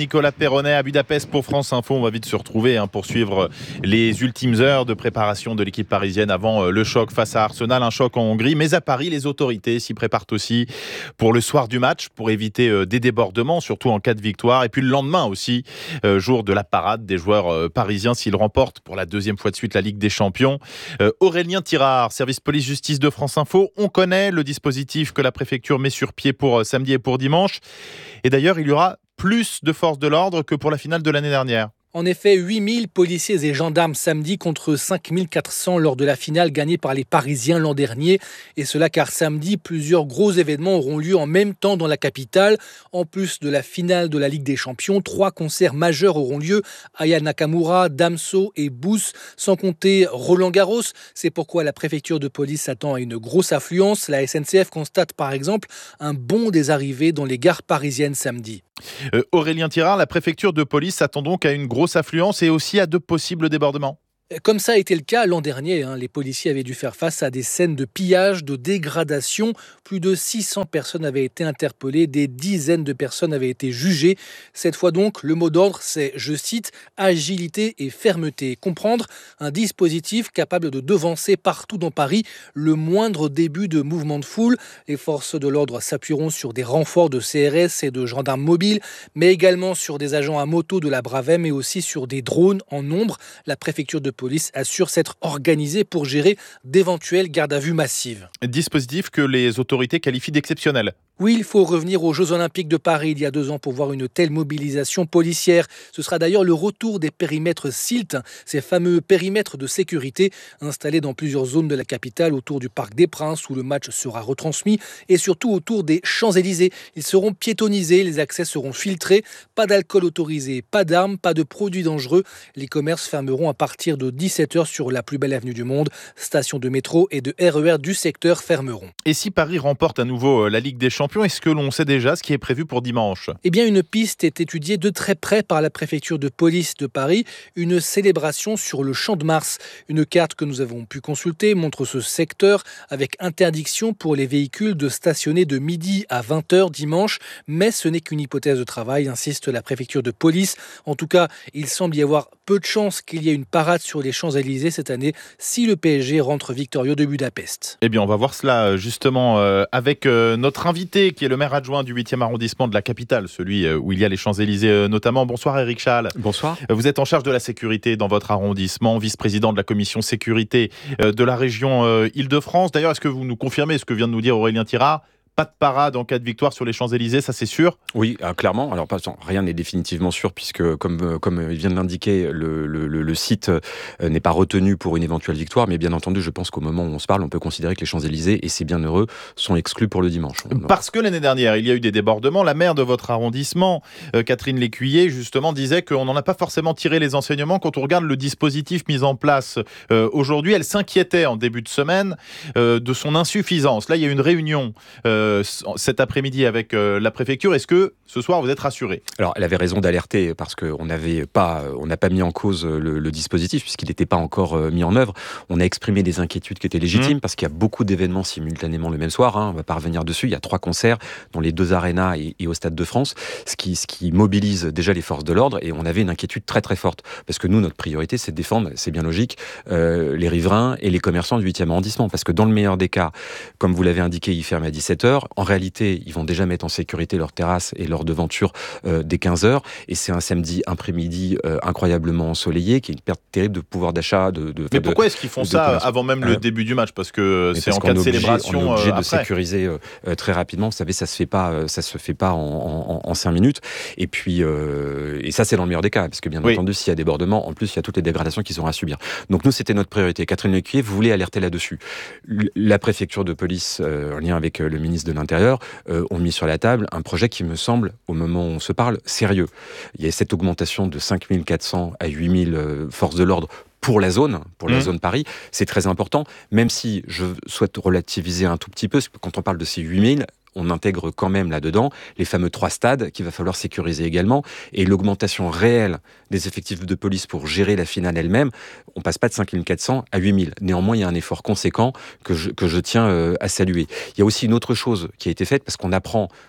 Nicolas Perronnet à Budapest pour France Info. On va vite se retrouver hein, pour suivre les ultimes heures de préparation de l'équipe parisienne avant le choc face à Arsenal, un choc en Hongrie. Mais à Paris, les autorités s'y préparent aussi pour le soir du match, pour éviter des débordements, surtout en cas de victoire. Et puis le lendemain aussi, jour de la parade des joueurs parisiens s'ils remportent pour la deuxième fois de suite la Ligue des Champions. Aurélien Tirard, service police-justice de France Info. On connaît le dispositif que la préfecture met sur pied pour samedi et pour dimanche. Et d'ailleurs, il y aura plus de forces de l'ordre que pour la finale de l'année dernière. En effet, huit mille policiers et gendarmes samedi contre cinq mille quatre cents lors de la finale gagnée par les Parisiens l'an dernier. Et cela car samedi, plusieurs gros événements auront lieu en même temps dans la capitale. En plus de la finale de la Ligue des Champions, trois concerts majeurs auront lieu. Aya Nakamura, Damso et Booth, sans compter Roland Garros. C'est pourquoi la préfecture de police s'attend à une grosse affluence. La S N C F constate par exemple un bond des arrivées dans les gares parisiennes samedi. Euh, Aurélien Tirard, la préfecture de police s'attend donc à une grosse affluence et aussi à de possibles débordements. Comme ça a été le cas l'an dernier, hein, les policiers avaient dû faire face à des scènes de pillage, de dégradation. Plus de six cents personnes avaient été interpellées, des dizaines de personnes avaient été jugées. Cette fois donc, le mot d'ordre, c'est, je cite, agilité et fermeté. Comprendre un dispositif capable de devancer partout dans Paris le moindre début de mouvement de foule. Les forces de l'ordre s'appuieront sur des renforts de C R S et de gendarmes mobiles, mais également sur des agents à moto de la Bravem et aussi sur des drones en nombre. La préfecture de police assure s'être organisée pour gérer d'éventuelles gardes à vue massives. Dispositif que les autorités qualifient d'exceptionnel. Oui, il faut revenir aux Jeux Olympiques de Paris il y a deux ans pour voir une telle mobilisation policière. Ce sera d'ailleurs le retour des périmètres S I L T, ces fameux périmètres de sécurité installés dans plusieurs zones de la capitale autour du Parc des Princes où le match sera retransmis et surtout autour des Champs-Élysées. Ils seront piétonnisés, les accès seront filtrés, pas d'alcool autorisé, pas d'armes, pas de produits dangereux. Les commerces fermeront à partir de dix-sept heures sur la plus belle avenue du monde. Stations de métro et de R E R du secteur fermeront. Et si Paris remporte à nouveau la Ligue des Champions, est-ce que l'on sait déjà ce qui est prévu pour dimanche ? Eh bien, une piste est étudiée de très près par la préfecture de police de Paris, une célébration sur le Champ de Mars. Une carte que nous avons pu consulter montre ce secteur avec interdiction pour les véhicules de stationner de midi à vingt heures dimanche, mais ce n'est qu'une hypothèse de travail, insiste la préfecture de police. En tout cas, il semble y avoir peu de chances qu'il y ait une parade sur les Champs-Élysées cette année si le P S G rentre victorieux de Budapest. Eh bien, on va voir cela justement euh, avec euh, notre invité qui est le maire adjoint du huitième arrondissement de la capitale, celui où il y a les Champs-Élysées notamment. Bonsoir Éric Chahal. Bonsoir. Vous êtes en charge de la sécurité dans votre arrondissement, vice-président de la commission sécurité de la région Île-de-France. D'ailleurs, est-ce que vous nous confirmez ce que vient de nous dire Aurélien Tirard ? Pas de parade en cas de victoire sur les Champs-Élysées, ça c'est sûr ? Oui, euh, clairement. Alors, pas, rien n'est définitivement sûr puisque, comme, euh, comme il vient de l'indiquer, le, le, le site euh, n'est pas retenu pour une éventuelle victoire. Mais bien entendu, je pense qu'au moment où on se parle, on peut considérer que les Champs-Élysées, et c'est bien heureux, sont exclus pour le dimanche. Parce que l'année dernière, il y a eu des débordements. La maire de votre arrondissement, euh, Catherine Lécuyer, justement, disait qu'on n'en a pas forcément tiré les enseignements. Quand on regarde le dispositif mis en place euh, aujourd'hui, elle s'inquiétait en début de semaine euh, de son insuffisance. Là, il y a une réunion euh, cet après-midi avec euh, la préfecture. Est-ce que ce soir vous êtes rassuré ? Alors elle avait raison d'alerter parce qu'on n'avait pas, on n'a pas mis en cause le, le dispositif puisqu'il n'était pas encore euh, mis en œuvre. On a exprimé des inquiétudes qui étaient légitimes mmh. parce qu'il y a beaucoup d'événements simultanément le même soir. Hein, on ne va pas revenir dessus. Il y a trois concerts dans les deux arénas et, et au Stade de France, ce qui, ce qui mobilise déjà les forces de l'ordre. Et on avait une inquiétude très très forte parce que nous, notre priorité, c'est de défendre, c'est bien logique, euh, les riverains et les commerçants du huitième arrondissement. Parce que dans le meilleur des cas, comme vous l'avez indiqué, ils ferment à dix-sept heures. En réalité, ils vont déjà mettre en sécurité leurs terrasses et leurs devantures euh, dès quinze heures. Et c'est un samedi après-midi euh, incroyablement ensoleillé, qui est une perte terrible de pouvoir d'achat. De, de, mais de, pourquoi est-ce qu'ils font ça avant même euh, le début du match ? Parce que c'est parce en cas de obligé, célébration. On est obligé euh, de sécuriser euh, très rapidement. Vous savez, ça se fait pas, euh, ça se fait pas en, en, en cinq minutes. Et puis, euh, et ça, c'est dans le meilleur des cas, parce que bien oui. entendu, s'il y a débordement, en plus, il y a toutes les dégradations qu'ils auront à subir. Donc nous, c'était notre priorité. Catherine Lécuyer voulait alerter là-dessus. La préfecture de police, euh, en lien avec euh, le ministre de l'Intérieur, euh, ont mis sur la table un projet qui me semble, au moment où on se parle, sérieux. Il y a cette augmentation de cinq mille quatre cents à huit mille euh, forces de l'ordre pour la zone, pour la mmh. zone Paris. C'est très important, même si je souhaite relativiser un tout petit peu, parce que quand on parle de ces huit mille, on intègre quand même là-dedans les fameux trois stades qu'il va falloir sécuriser également, et l'augmentation réelle des effectifs de police pour gérer la finale elle-même, on passe pas de cinq mille quatre cents à huit mille. Néanmoins, il y a un effort conséquent que je, que je tiens euh, à saluer. Il y a aussi une autre chose qui a été faite, parce qu'on apprend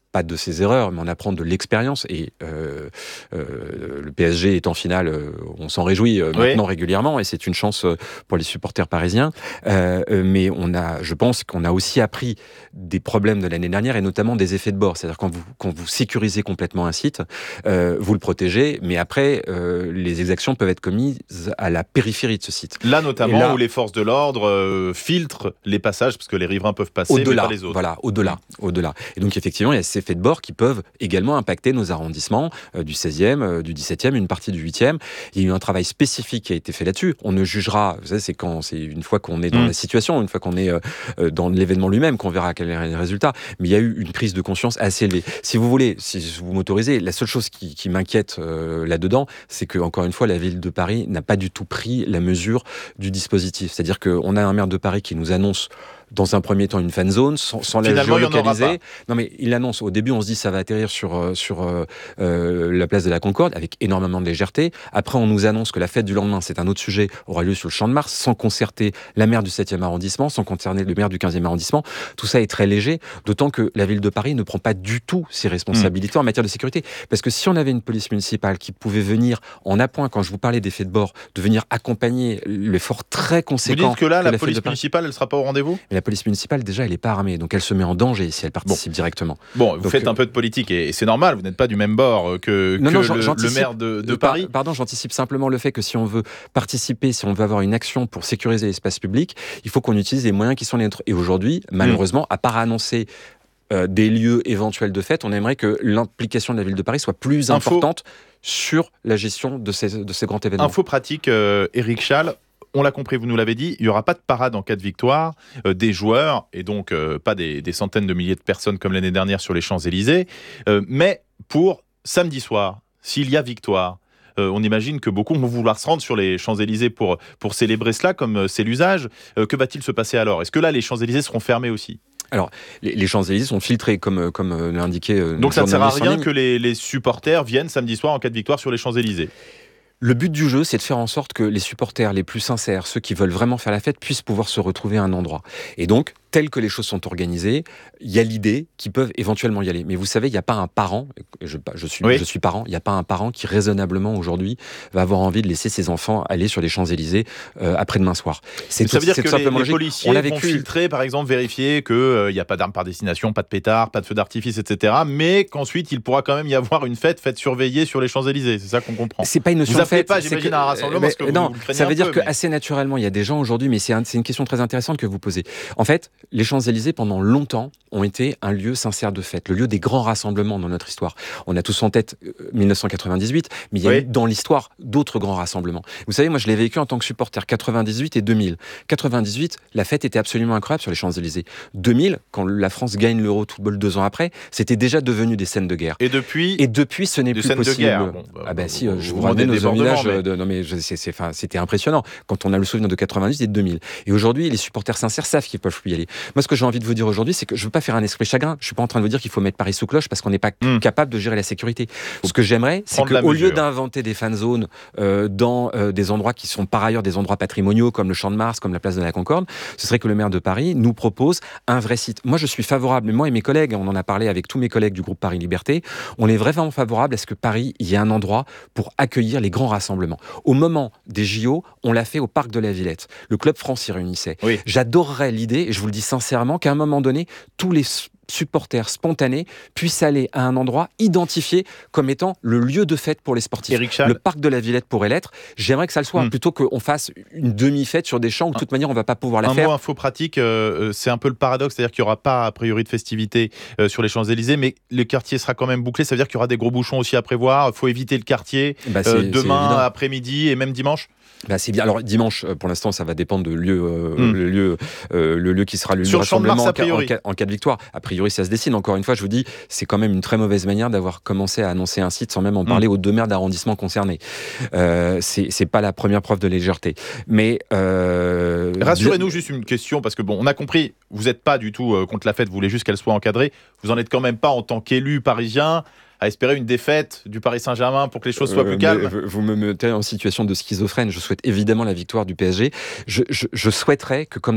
pas de ses erreurs, mais on apprend de l'expérience. Et euh, euh, le P S G est en finale, euh, on s'en réjouit euh, maintenant oui. régulièrement, et c'est une chance pour les supporters parisiens. Euh, mais on a, je pense qu'on a aussi appris des problèmes de l'année dernière, et notamment des effets de bord. C'est-à-dire quand vous, quand vous sécurisez complètement un site, euh, vous le protégez, mais après, euh, les exactions peuvent être commises à la périphérie de ce site. Là, notamment, là, où les forces de l'ordre euh, filtrent les passages, parce que les riverains peuvent passer, au-delà, mais pas les autres. Voilà, au-delà, au-delà. Et donc, effectivement, il y a ces effets de bord qui peuvent également impacter nos arrondissements euh, du seizième, euh, du dix-septième, une partie du huitième. Il y a eu un travail spécifique qui a été fait là-dessus. On ne jugera, vous savez, c'est quand, c'est une fois qu'on est dans mmh. la situation, une fois qu'on est euh, dans l'événement lui-même, qu'on verra quel est le résultat. Mais il y a eu une prise de conscience assez élevée. Si vous voulez, si vous m'autorisez, la seule chose qui, qui m'inquiète euh, là-dedans, c'est que, encore une fois, la ville de Paris n'a pas du tout pris la mesure du dispositif. C'est-à-dire qu'on a un maire de Paris qui nous annonce dans un premier temps une fan zone sans, sans la géolocaliser. Non mais il annonce, au début on se dit ça va atterrir sur, euh, sur euh, euh, la place de la Concorde avec énormément de légèreté. Après on nous annonce que la fête du lendemain, c'est un autre sujet, aura lieu sur le Champ de Mars, sans concerter la maire du septième arrondissement, sans concerner le maire du quinzième arrondissement. Tout ça est très léger, d'autant que la ville de Paris ne prend pas du tout ses responsabilités mmh. en matière de sécurité. Parce que si on avait une police municipale qui pouvait venir en appoint, quand je vous parlais d'effets de bord, de venir accompagner l'effort très conséquent... Vous dites que là, que la, la police municipale, elle ne sera pas au rendez-vous ? La police municipale, déjà, elle n'est pas armée, donc elle se met en danger si elle participe bon. directement. Bon, vous donc, faites un peu de politique, et c'est normal, vous n'êtes pas du même bord que, non, que non, le, le maire de, de Paris. Par, pardon, j'anticipe simplement le fait que si on veut participer, si on veut avoir une action pour sécuriser l'espace public, il faut qu'on utilise les moyens qui sont les nôtres. Et aujourd'hui, malheureusement, mmh. à part annoncer euh, des lieux éventuels de fête, on aimerait que l'implication de la ville de Paris soit plus Info. importante sur la gestion de ces, de ces grands événements. Info pratique, euh, Éric Châle. On l'a compris, vous nous l'avez dit, il n'y aura pas de parade en cas de victoire euh, des joueurs, et donc euh, pas des, des centaines de milliers de personnes comme l'année dernière sur les Champs-Élysées, euh, mais pour samedi soir, s'il y a victoire, euh, on imagine que beaucoup vont vouloir se rendre sur les Champs-Élysées pour, pour célébrer cela, comme euh, c'est l'usage. Euh, que va-t-il se passer alors ? Est-ce que là, les Champs-Élysées seront fermés aussi ? Alors, les, les Champs-Élysées sont filtrés, comme, comme euh, l'a indiqué... Euh, donc ça ne sert à rien que les, les supporters viennent samedi soir en cas de victoire sur les Champs-Élysées ? Le but du jeu, c'est de faire en sorte que les supporters les plus sincères, ceux qui veulent vraiment faire la fête, puissent pouvoir se retrouver à un endroit. Et donc, tel que les choses sont organisées, il y a l'idée qu'ils peuvent éventuellement y aller. Mais vous savez, il n'y a pas un parent, je, je, suis, oui. je suis parent, il n'y a pas un parent qui raisonnablement aujourd'hui va avoir envie de laisser ses enfants aller sur les Champs-Élysées euh, après-demain soir. C'est tout, ça veut dire c'est que les, les policiers vont vécu... filtrer, par exemple, vérifier qu'il n'y euh, a pas d'armes par destination, pas de pétards, pas de feux d'artifice, et cetera. Mais qu'ensuite, il pourra quand même y avoir une fête, fête surveillée sur les Champs-Élysées. C'est ça qu'on comprend. C'est pas une notion vous de fête. Pas, j'imagine, que, un rassemblement mais, parce que vous, non, vous le craignez ça veut un dire peu, que mais... assez naturellement, il y a des gens aujourd'hui, mais c'est, un, c'est une question très intéressante que vous posez. En fait, les Champs-Élysées, pendant longtemps, ont été un lieu sincère de fête, le lieu des grands rassemblements dans notre histoire. On a tous en tête euh, mille neuf cent quatre-vingt-dix-huit, mais il y a oui. eu dans l'histoire d'autres grands rassemblements. Vous savez, moi je l'ai vécu en tant que supporter, quatre-vingt-dix-huit et deux mille. quatre-vingt-dix-huit, la fête était absolument incroyable sur les Champs-Élysées. deux mille, quand la France gagne l'Euro de football deux ans après, c'était déjà devenu des scènes de guerre. Et depuis Et depuis, ce n'est plus possible. De guerre. Bon, bah, ah ben bah, si, vous, je vous vous ramène aux villages. Mais... De, non mais je, c'est, c'est, enfin, c'était impressionnant quand on a le souvenir de quatre-vingt-dix et de deux mille. Et aujourd'hui, les supporters sincères savent qu'ils peuvent plus y aller. Moi, ce que j'ai envie de vous dire aujourd'hui, c'est que je veux pas faire un esprit chagrin. Je suis pas en train de vous dire qu'il faut mettre Paris sous cloche parce qu'on n'est pas mmh. capable de gérer la sécurité. Ce que j'aimerais, c'est qu'au lieu d'inventer des fan zones euh, dans euh, des endroits qui sont par ailleurs des endroits patrimoniaux comme le Champ de Mars, comme la place de la Concorde, ce serait que le maire de Paris nous propose un vrai site. Moi, je suis favorable, mais moi et mes collègues, on en a parlé avec tous mes collègues du groupe Paris Liberté, on est vraiment favorable à ce que Paris, il y ait un endroit pour accueillir les grands rassemblements. Au moment des J O, on l'a fait au Parc de la Villette. Le Club France s'y réunissait. Oui. J'adorerais l'idée, et je vous le dis sincèrement, qu'à un moment donné, tous les supporters spontanés puissent aller à un endroit identifié comme étant le lieu de fête pour les sportifs. Le Parc de la Villette pourrait l'être. J'aimerais que ça le soit, mmh. plutôt qu'on fasse une demi-fête sur des champs où de toute manière on ne va pas pouvoir la un faire. Un mot info pratique, euh, c'est un peu le paradoxe, c'est-à-dire qu'il n'y aura pas a priori de festivités euh, sur les Champs-Élysées, mais le quartier sera quand même bouclé, ça veut dire qu'il y aura des gros bouchons aussi à prévoir, il faut éviter le quartier bah, euh, demain après-midi et même dimanche. Bah c'est bien. Alors dimanche, pour l'instant, ça va dépendre de lieu, euh, mmh. le lieu, euh, le lieu qui sera le lieu de rassemblement en, en, cas, en cas de victoire. A priori, ça se dessine. Encore une fois, je vous dis, c'est quand même une très mauvaise manière d'avoir commencé à annoncer un site sans même en mmh. parler aux deux maires d'arrondissement concernés. Euh, c'est, c'est pas la première preuve de légèreté. Mais euh, rassurez-nous, juste une question, parce que bon, on a compris, vous n'êtes pas du tout euh, contre la fête, vous voulez juste qu'elle soit encadrée. Vous en êtes quand même pas en tant qu'élu parisien à espérer une défaite du Paris Saint-Germain pour que les choses soient euh, plus calmes. Vous me mettez en situation de schizophrène. Je souhaite évidemment la victoire du P S G. Je, je, je souhaiterais que, comme dans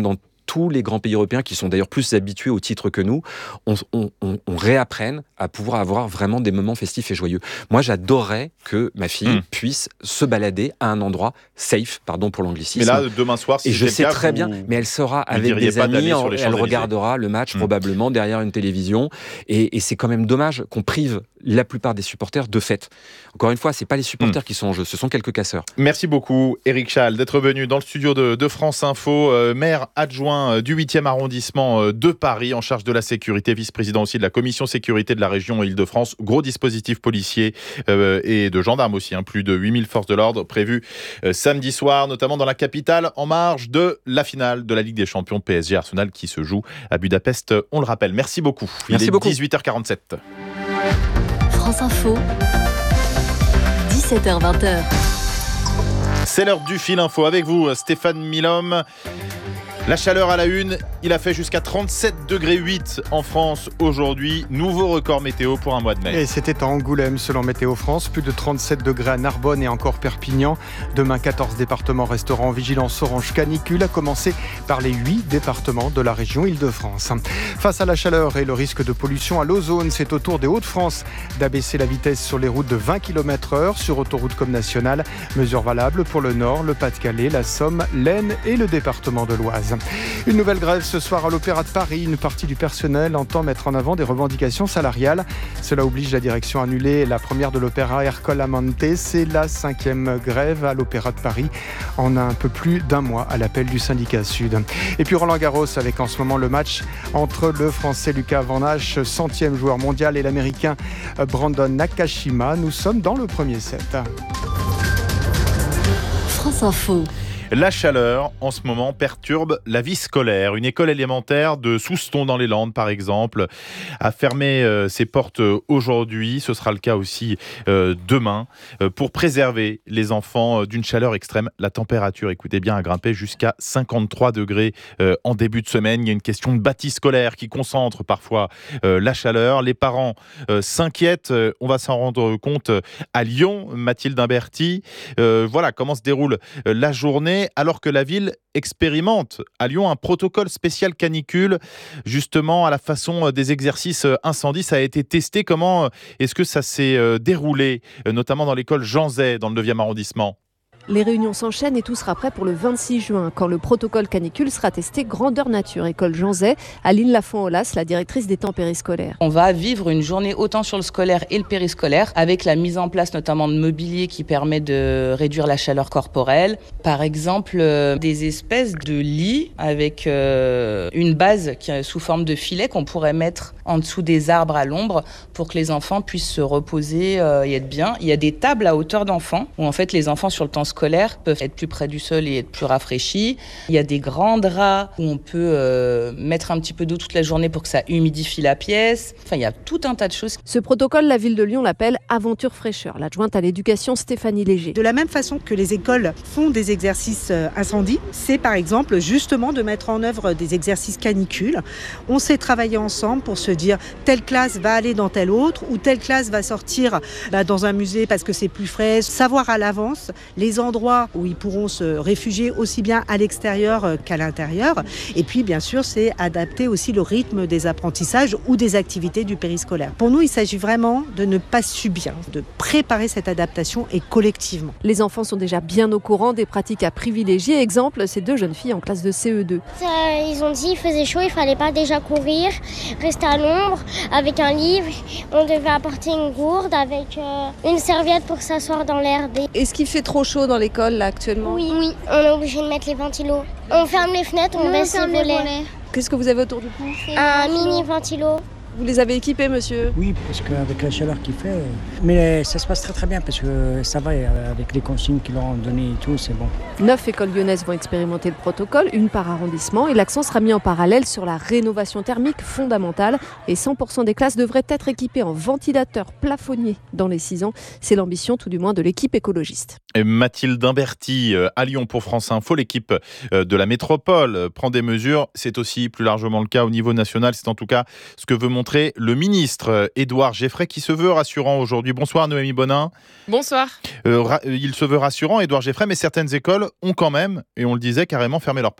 tous les grands pays européens, qui sont d'ailleurs plus habitués au titre que nous, on, on, on, on réapprenne à pouvoir avoir vraiment des moments festifs et joyeux. Moi, j'adorerais que ma fille mmh. puisse se balader à un endroit safe, pardon pour l'anglicisme. Mais là, demain soir, si et je sais cas, très vous... bien, mais elle sera avec des amis, en, elle regardera le match mmh. probablement derrière une télévision, et, et c'est quand même dommage qu'on prive la plupart des supporters de fête. Encore une fois, c'est pas les supporters mmh. qui sont en jeu, ce sont quelques casseurs. Merci beaucoup, Éric Chahal, d'être venu dans le studio de, de France Info, euh, maire adjoint du huitième arrondissement de Paris, en charge de la sécurité, vice-président aussi de la commission sécurité de la région Île-de-France. Gros dispositif policier euh, et de gendarmes aussi, hein, plus de huit mille forces de l'ordre prévues euh, samedi soir, notamment dans la capitale, en marge de la finale de la Ligue des Champions P S G Arsenal qui se joue à Budapest, on le rappelle. Merci beaucoup. Il Merci est beaucoup. dix-huit heures quarante-sept. France Info, dix-sept heures vingt. C'est l'heure du fil info avec vous, Stéphane Milhomme. La chaleur à la une, il a fait jusqu'à trente-sept degrés huit en France aujourd'hui. Nouveau record météo pour un mois de mai. Et c'était à Angoulême selon Météo France. Plus de trente-sept degrés à Narbonne et encore Perpignan. Demain, quatorze départements resteront en vigilance orange canicule, à commencer par les huit départements de la région Île-de-France. Face à la chaleur et le risque de pollution à l'ozone, c'est au tour des Hauts-de-France d'abaisser la vitesse sur les routes de vingt kilomètres heure sur autoroute comme nationale. Mesure valable pour le Nord, le Pas-de-Calais, la Somme, l'Aisne et le département de l'Oise. Une nouvelle grève ce soir à l'Opéra de Paris. Une partie du personnel entend mettre en avant des revendications salariales. Cela oblige la direction à annuler la première de l'opéra Ercole Amante. C'est la cinquième grève à l'Opéra de Paris en un peu plus d'un mois à l'appel du syndicat Sud. Et puis Roland Garros avec en ce moment le match entre le Français Lucas Van Hache, centième joueur mondial, et l'Américain Brandon Nakashima. Nous sommes dans le premier set. France Info. La chaleur, en ce moment, perturbe la vie scolaire. Une école élémentaire de Souston dans les Landes, par exemple, a fermé euh, ses portes aujourd'hui. Ce sera le cas aussi euh, demain, euh, pour préserver les enfants d'une chaleur extrême. La température, écoutez bien, a grimpé jusqu'à cinquante-trois degrés euh, en début de semaine. Il y a une question de bâti scolaire qui concentre parfois euh, la chaleur. Les parents euh, s'inquiètent. Euh, on va s'en rendre compte à Lyon. Mathilde Imberti, euh, voilà comment se déroule euh, la journée, alors que la ville expérimente à Lyon un protocole spécial canicule, justement à la façon des exercices incendie. Ça a été testé. Comment est-ce que ça s'est déroulé, notamment dans l'école Jean Zay, dans le neuvième arrondissement ? Les réunions s'enchaînent et tout sera prêt pour le vingt-six juin, quand le protocole canicule sera testé grandeur nature. École Jean Zay, Aline Lafont-Olas, la directrice des temps périscolaires. On va vivre une journée autant sur le scolaire et le périscolaire, avec la mise en place notamment de mobilier qui permet de réduire la chaleur corporelle. Par exemple, euh, des espèces de lits avec euh, une base qui est sous forme de filet qu'on pourrait mettre en dessous des arbres à l'ombre pour que les enfants puissent se reposer euh, et être bien. Il y a des tables à hauteur d'enfants où en fait les enfants sur le temps scolaires peuvent être plus près du sol et être plus rafraîchis. Il y a des grands draps où on peut euh, mettre un petit peu d'eau toute la journée pour que ça humidifie la pièce. Enfin, il y a tout un tas de choses. Ce protocole, la ville de Lyon l'appelle Aventure Fraîcheur. L'adjointe à l'éducation, Stéphanie Léger. De la même façon que les écoles font des exercices incendie, c'est par exemple justement de mettre en œuvre des exercices canicules. On s'est travaillé ensemble pour se dire telle classe va aller dans telle autre ou telle classe va sortir bah, dans un musée parce que c'est plus frais. Savoir à l'avance les endroits où ils pourront se réfugier aussi bien à l'extérieur qu'à l'intérieur. Et puis bien sûr, c'est adapter aussi le rythme des apprentissages ou des activités du périscolaire. Pour nous, il s'agit vraiment de ne pas subir, de préparer cette adaptation et collectivement. Les enfants sont déjà bien au courant des pratiques à privilégier. Exemple, ces deux jeunes filles en classe de C E deux. Euh, ils ont dit qu'il faisait chaud, il fallait pas déjà courir, rester à l'ombre avec un livre. On devait apporter une gourde avec euh, une serviette pour s'asseoir dans l'herbe. Est-ce qu'il fait trop chaud dans l'école là actuellement? Oui, oui. On est obligé de mettre les ventilos. On ferme les fenêtres, on Nous, baisse on les ferme les volets. volets. Qu'est-ce que vous avez autour du cou? Un mini ventilo. Vous les avez équipés, monsieur? Oui, parce qu'avec la chaleur qu'il fait, mais ça se passe très très bien parce que ça va avec les consignes qu'ils leur ont données et tout, c'est bon. Neuf écoles lyonnaises vont expérimenter le protocole, une par arrondissement, et l'accent sera mis en parallèle sur la rénovation thermique fondamentale. Et cent pour cent des classes devraient être équipées en ventilateurs plafonniers dans les six ans. C'est l'ambition, tout du moins, de l'équipe écologiste. Et Mathilde Imberti à Lyon pour France Info. L'équipe de la métropole prend des mesures. C'est aussi plus largement le cas au niveau national. C'est en tout cas ce que veut montrer le ministre Édouard Geffray, qui se veut rassurant aujourd'hui. Bonsoir Noémie Bonin. Bonsoir. Euh, ra- il se veut rassurant, Édouard Geffray, mais certaines écoles ont quand même, et on le disait, carrément fermé leurs portes.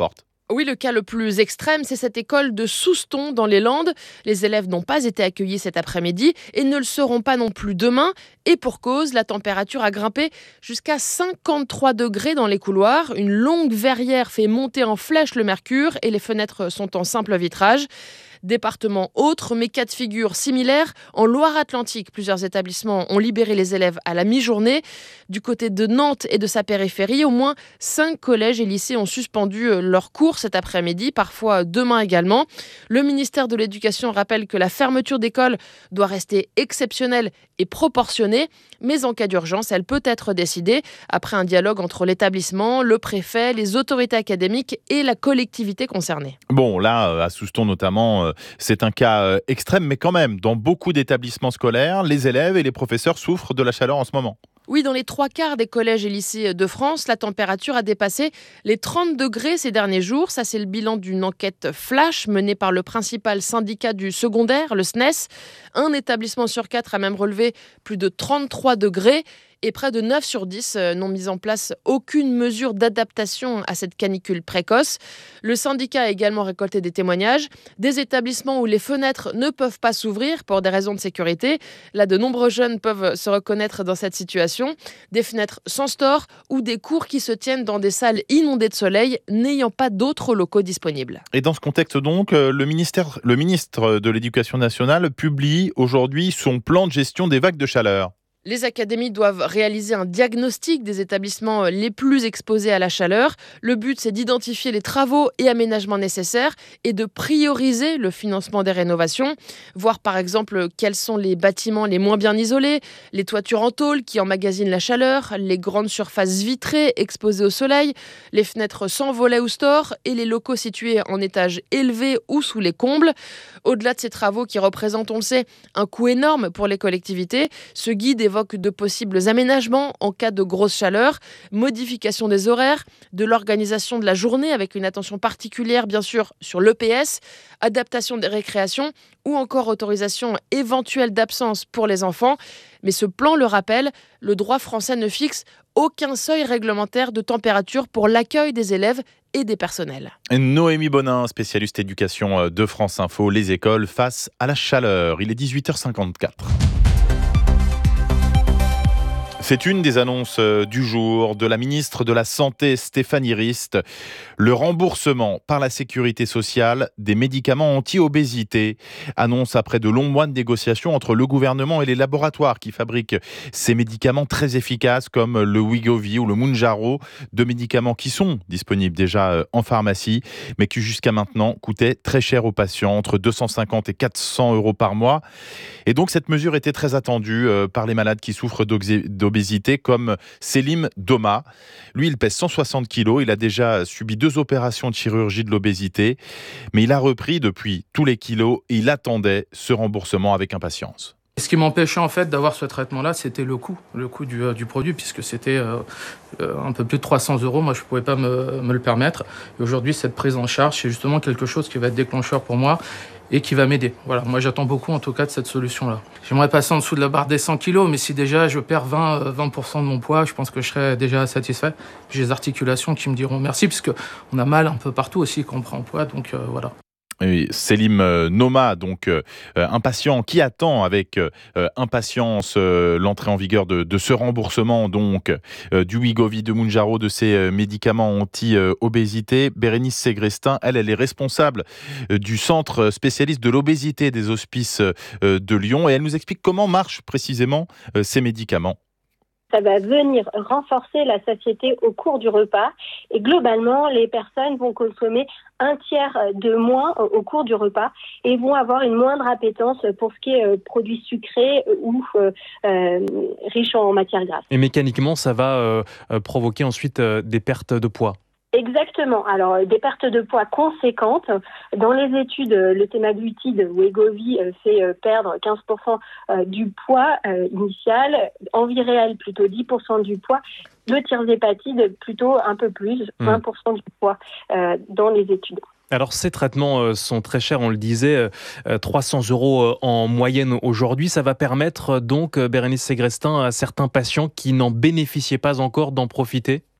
Oui, le cas le plus extrême, c'est cette école de Souston dans les Landes. Les élèves n'ont pas été accueillis cet après-midi et ne le seront pas non plus demain. Et pour cause, la température a grimpé jusqu'à cinquante-trois degrés dans les couloirs. Une longue verrière fait monter en flèche le mercure et les fenêtres sont en simple vitrage. Département autre, mais cas de figure similaire. En Loire-Atlantique, plusieurs établissements ont libéré les élèves à la mi-journée. Du côté de Nantes et de sa périphérie, au moins cinq collèges et lycées ont suspendu leurs cours cet après-midi, parfois demain également. Le ministère de l'Éducation rappelle que la fermeture d'école doit rester exceptionnelle et proportionnée, mais en cas d'urgence, elle peut être décidée après un dialogue entre l'établissement, le préfet, les autorités académiques et la collectivité concernée. Bon, là, à Souston notamment, c'est un cas extrême, mais quand même, dans beaucoup d'établissements scolaires, les élèves et les professeurs souffrent de la chaleur en ce moment. Oui, dans les trois quarts des collèges et lycées de France, la température a dépassé les trente degrés ces derniers jours. Ça, c'est le bilan d'une enquête flash menée par le principal syndicat du secondaire, le S N E S. Un établissement sur quatre a même relevé plus de trente-trois degrés. Et près de neuf sur dix n'ont mis en place aucune mesure d'adaptation à cette canicule précoce. Le syndicat a également récolté des témoignages. Des établissements où les fenêtres ne peuvent pas s'ouvrir pour des raisons de sécurité. Là, de nombreux jeunes peuvent se reconnaître dans cette situation. Des fenêtres sans store ou des cours qui se tiennent dans des salles inondées de soleil, n'ayant pas d'autres locaux disponibles. Et dans ce contexte donc, le, ministère, le ministre de l'Éducation nationale publie aujourd'hui son plan de gestion des vagues de chaleur. Les académies doivent réaliser un diagnostic des établissements les plus exposés à la chaleur. Le but, c'est d'identifier les travaux et aménagements nécessaires et de prioriser le financement des rénovations. Voir par exemple quels sont les bâtiments les moins bien isolés, les toitures en tôle qui emmagasinent la chaleur, les grandes surfaces vitrées exposées au soleil, les fenêtres sans volets ou stores et les locaux situés en étage élevé ou sous les combles. Au-delà de ces travaux qui représentent, on le sait, un coût énorme pour les collectivités, ce guide évoque de possibles aménagements en cas de grosse chaleur, modification des horaires, de l'organisation de la journée avec une attention particulière bien sûr sur l'E P S, adaptation des récréations ou encore autorisation éventuelle d'absence pour les enfants. Mais ce plan le rappelle, le droit français ne fixe aucun seuil réglementaire de température pour l'accueil des élèves et des personnels. Noémie Bonin, spécialiste éducation de France Info, les écoles face à la chaleur. Il est dix-huit heures cinquante-quatre. C'est une des annonces du jour de la ministre de la Santé, Stéphanie Rist. Le remboursement par la Sécurité sociale des médicaments anti-obésité. Annonce après de longs mois de négociations entre le gouvernement et les laboratoires qui fabriquent ces médicaments très efficaces comme le Wegovy ou le Mounjaro. Deux médicaments qui sont disponibles déjà en pharmacie, mais qui jusqu'à maintenant coûtaient très cher aux patients, entre deux cent cinquante et quatre cents euros par mois. Et donc cette mesure était très attendue par les malades qui souffrent d'obésité, comme Selim Doma. Lui, il pèse cent soixante kilos. Il a déjà subi deux opérations de chirurgie de l'obésité. Mais il a repris depuis tous les kilos et il attendait ce remboursement avec impatience. Ce qui m'empêchait en fait d'avoir ce traitement-là, c'était le coût, le coût du, euh, du produit, puisque c'était euh, euh, un peu plus de trois cents euros. Moi, je ne pouvais pas me, me le permettre. Et aujourd'hui, cette prise en charge, c'est justement quelque chose qui va être déclencheur pour moi et qui va m'aider. Voilà, moi j'attends beaucoup en tout cas de cette solution-là. J'aimerais passer en dessous de la barre des cent kilos, mais si déjà je perds vingt pour cent de mon poids, je pense que je serais déjà satisfait. J'ai les articulations qui me diront merci, parce qu'on a mal un peu partout aussi quand on prend poids, donc euh, voilà. Oui, Selim Noma, donc euh, impatient, qui attend avec euh, impatience euh, l'entrée en vigueur de, de ce remboursement donc euh, du Wegovy, de Mounjaro, de ces euh, médicaments anti-obésité. Bérénice Ségrestin, elle, elle est responsable euh, du centre spécialiste de l'obésité des Hospices euh, de Lyon et elle nous explique comment marchent précisément euh, ces médicaments. Ça va venir renforcer la satiété au cours du repas et globalement, les personnes vont consommer un tiers de moins au cours du repas et vont avoir une moindre appétence pour ce qui est produits sucrés ou euh, euh, riches en matières grasses. Et mécaniquement, ça va euh, provoquer ensuite euh, des pertes de poids. Exactement. Alors, des pertes de poids conséquentes. Dans les études, le semaglutide Wegovy fait perdre quinze pour cent du poids initial, Enviréal plutôt dix pour cent du poids, le tirzépatide plutôt un peu plus, vingt pour cent du poids dans les études. Alors ces traitements sont très chers, on le disait, trois cents euros en moyenne aujourd'hui. Ça va permettre donc, Bérénice Ségrestin, à certains patients qui n'en bénéficiaient pas encore d'en profiter ?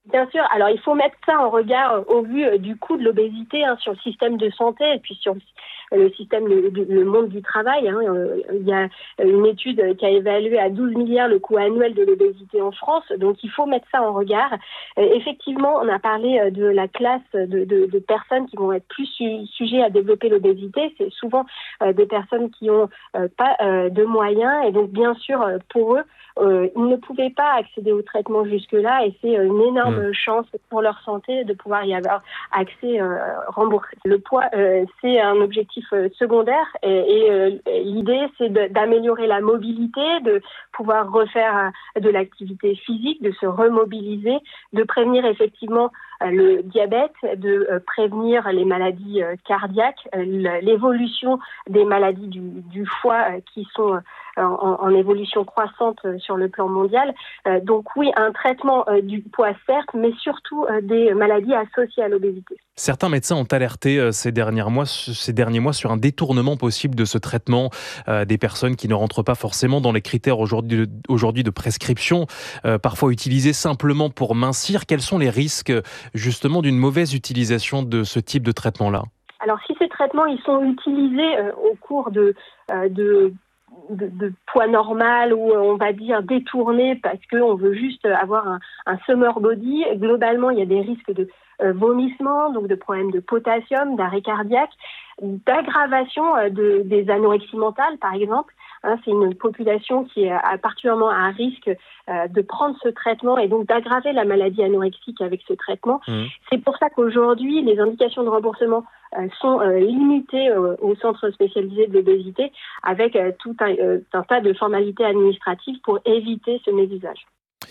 Bien sûr. Alors, il faut mettre ça en regard euh, au vu euh, du coût de l'obésité hein, sur le système de santé et puis sur le, le système, le, le monde du travail. Hein. Euh, il y a une étude qui a évalué à douze milliards le coût annuel de l'obésité en France. Donc, il faut mettre ça en regard. Euh, effectivement, on a parlé euh, de la classe de, de, de personnes qui vont être plus su- sujets à développer l'obésité. C'est souvent euh, des personnes qui ont euh, pas euh, de moyens. Et donc, bien sûr, euh, pour eux, euh, ils ne pouvaient pas accéder au traitement jusque-là. Et c'est euh, une énorme mmh. chance pour leur santé de pouvoir y avoir accès euh, remboursé. Le poids, euh, c'est un objectif euh, secondaire et, et euh, l'idée, c'est de, d'améliorer la mobilité, de pouvoir refaire euh, de l'activité physique, de se remobiliser, de prévenir effectivement euh, le diabète, de euh, prévenir les maladies euh, cardiaques, euh, l'évolution des maladies du, du foie euh, qui sont euh, en, en évolution croissante euh, sur le plan mondial. Euh, donc oui, un traitement euh, du poids certes, mais surtout euh, des maladies associées à l'obésité. Certains médecins ont alerté euh, ces, derniers mois, ces derniers mois sur un détournement possible de ce traitement euh, des personnes qui ne rentrent pas forcément dans les critères aujourd'hui de, aujourd'hui de prescription, euh, parfois utilisés simplement pour mincir. Quels sont les risques justement d'une mauvaise utilisation de ce type de traitement-là ? Alors si ces traitements ils sont utilisés euh, au cours de, euh, de De, de poids normal ou on va dire détourné parce qu'on veut juste avoir un, un summer body. Globalement, il y a des risques de euh, vomissement, donc de problèmes de potassium, d'arrêt cardiaque, d'aggravation euh, de, des anorexies mentales, par exemple. Hein, c'est une population qui est à, particulièrement à risque euh, de prendre ce traitement et donc d'aggraver la maladie anorexique avec ce traitement. Mmh. C'est pour ça qu'aujourd'hui, les indications de remboursement euh, sont euh, limitées euh, au centre spécialisé de l'obésité avec euh, tout un, euh, un tas de formalités administratives pour éviter ce mésusage.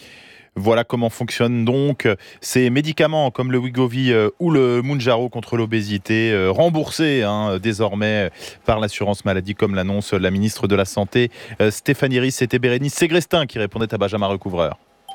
Voilà comment fonctionnent donc ces médicaments comme le Wegovy euh, ou le Mounjaro contre l'obésité, euh, remboursés hein, désormais par l'assurance maladie, comme l'annonce la ministre de la Santé, euh, Stéphanie Ries. C'était Bérénice Ségrestin qui répondait à Benjamin Recouvreur.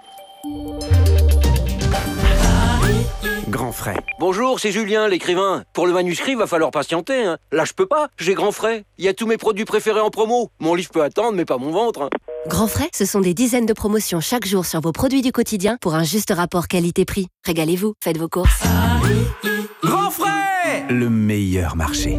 Grand frais. Bonjour, c'est Julien, l'écrivain. Pour le manuscrit, va falloir patienter. Hein. Là, je peux pas, j'ai Grand frais. Il y a tous mes produits préférés en promo. Mon livre peut attendre, mais pas mon ventre. Hein. Grand frais, ce sont des dizaines de promotions chaque jour sur vos produits du quotidien pour un juste rapport qualité-prix. Régalez-vous, faites vos courses. Grand frais, le meilleur marché.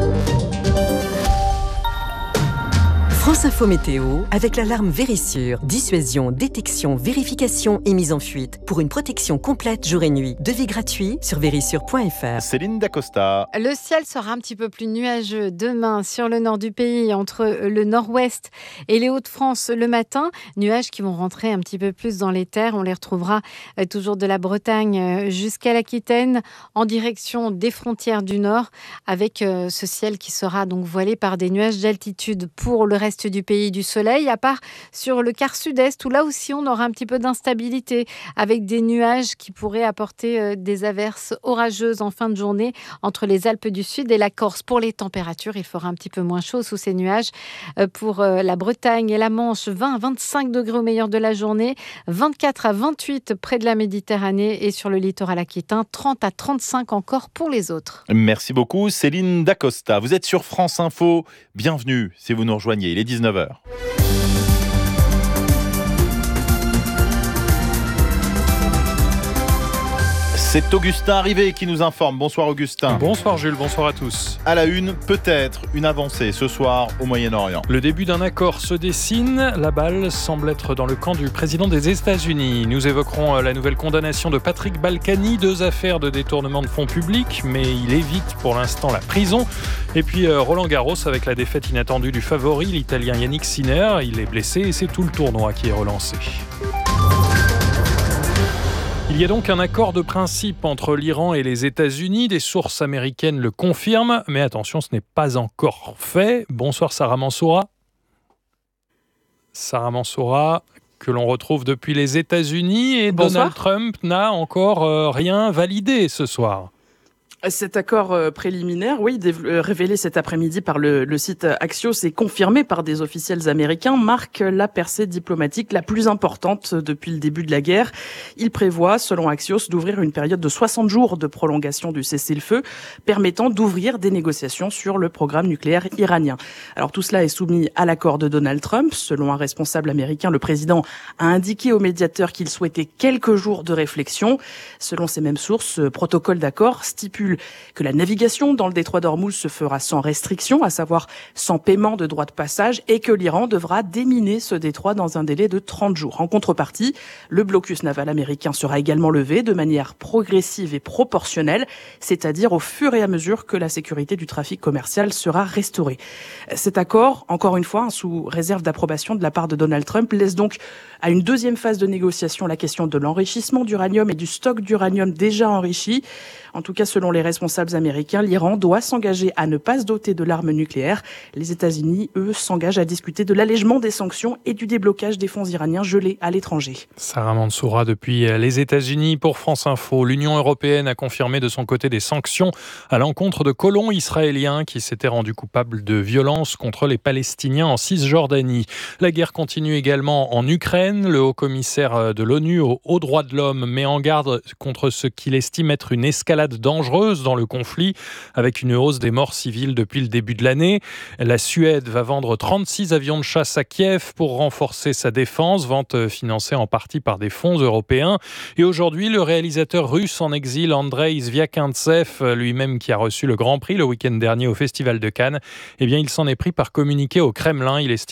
France Info Météo, avec l'alarme Vérissure. Dissuasion, détection, vérification et mise en fuite. Pour une protection complète jour et nuit. Devis gratuit sur vérissure point f r. Céline Dacosta. Le ciel sera un petit peu plus nuageux demain sur le nord du pays, entre le nord-ouest et les Hauts-de-France le matin. Nuages qui vont rentrer un petit peu plus dans les terres. On les retrouvera toujours de la Bretagne jusqu'à l'Aquitaine, en direction des frontières du nord, avec ce ciel qui sera donc voilé par des nuages d'altitude. Pour le reste du pays, du soleil, à part sur le quart sud-est où là aussi on aura un petit peu d'instabilité avec des nuages qui pourraient apporter des averses orageuses en fin de journée entre les Alpes du Sud et la Corse. Pour les températures, il fera un petit peu moins chaud sous ces nuages. Pour la Bretagne et la Manche, vingt à vingt-cinq degrés au meilleur de la journée, vingt-quatre à vingt-huit près de la Méditerranée et sur le littoral aquitain, trente à trente-cinq encore pour les autres. Merci beaucoup Céline Dacosta. Vous êtes sur France Info, bienvenue si vous nous rejoignez. Il est dix-neuf heures. C'est Augustin Arrivé qui nous informe. Bonsoir Augustin. Bonsoir Jules, bonsoir à tous. À la une, peut-être une avancée ce soir au Moyen-Orient. Le début d'un accord se dessine. La balle semble être dans le camp du président des États-Unis. Nous évoquerons la nouvelle condamnation de Patrick Balkany, deux affaires de détournement de fonds publics, mais il évite pour l'instant la prison. Et puis Roland Garros avec la défaite inattendue du favori, l'Italien Yannick Sinner. Il est blessé et c'est tout le tournoi qui est relancé. Il y a donc un accord de principe entre l'Iran et les États-Unis. Des sources américaines le confirment, mais attention, ce n'est pas encore fait. Bonsoir Sarah Mansoura. Sarah Mansoura, que l'on retrouve depuis les États-Unis, et bonsoir. Donald Trump n'a encore euh, rien validé ce soir. Cet accord préliminaire, oui, révélé cet après-midi par le, le site Axios et confirmé par des officiels américains, marque la percée diplomatique la plus importante depuis le début de la guerre. Il prévoit, selon Axios, d'ouvrir une période de soixante jours de prolongation du cessez-le-feu, permettant d'ouvrir des négociations sur le programme nucléaire iranien. Alors tout cela est soumis à l'accord de Donald Trump. Selon un responsable américain, le président a indiqué au médiateur qu'il souhaitait quelques jours de réflexion. Selon ces mêmes sources, ce protocole d'accord stipule que la navigation dans le détroit d'Ormuz se fera sans restriction, à savoir sans paiement de droits de passage, et que l'Iran devra déminer ce détroit dans un délai de trente jours. En contrepartie, le blocus naval américain sera également levé de manière progressive et proportionnelle, c'est-à-dire au fur et à mesure que la sécurité du trafic commercial sera restaurée. Cet accord, encore une fois, sous réserve d'approbation de la part de Donald Trump, laisse donc à une deuxième phase de négociation la question de l'enrichissement d'uranium et du stock d'uranium déjà enrichi. En tout cas, selon les responsables américains, l'Iran doit s'engager à ne pas se doter de l'arme nucléaire. Les États-Unis, eux, s'engagent à discuter de l'allègement des sanctions et du déblocage des fonds iraniens gelés à l'étranger. Sarah Mansoura depuis les États-Unis pour France Info. L'Union européenne a confirmé de son côté des sanctions à l'encontre de colons israéliens qui s'étaient rendus coupables de violences contre les Palestiniens en Cisjordanie. La guerre continue également en Ukraine. Le haut-commissaire de l'ONU aux droits de l'homme met en garde contre ce qu'il estime être une escalade dangereuse dans le conflit, avec une hausse des morts civiles depuis le début de l'année. La Suède va vendre trente-six avions de chasse à Kiev pour renforcer sa défense, vente financée en partie par des fonds européens. Et aujourd'hui, le réalisateur russe en exil Andrei Zviakantsev, lui-même qui a reçu le Grand Prix le week-end dernier au Festival de Cannes, eh bien, il s'en est pris par communiqué au Kremlin. Il estime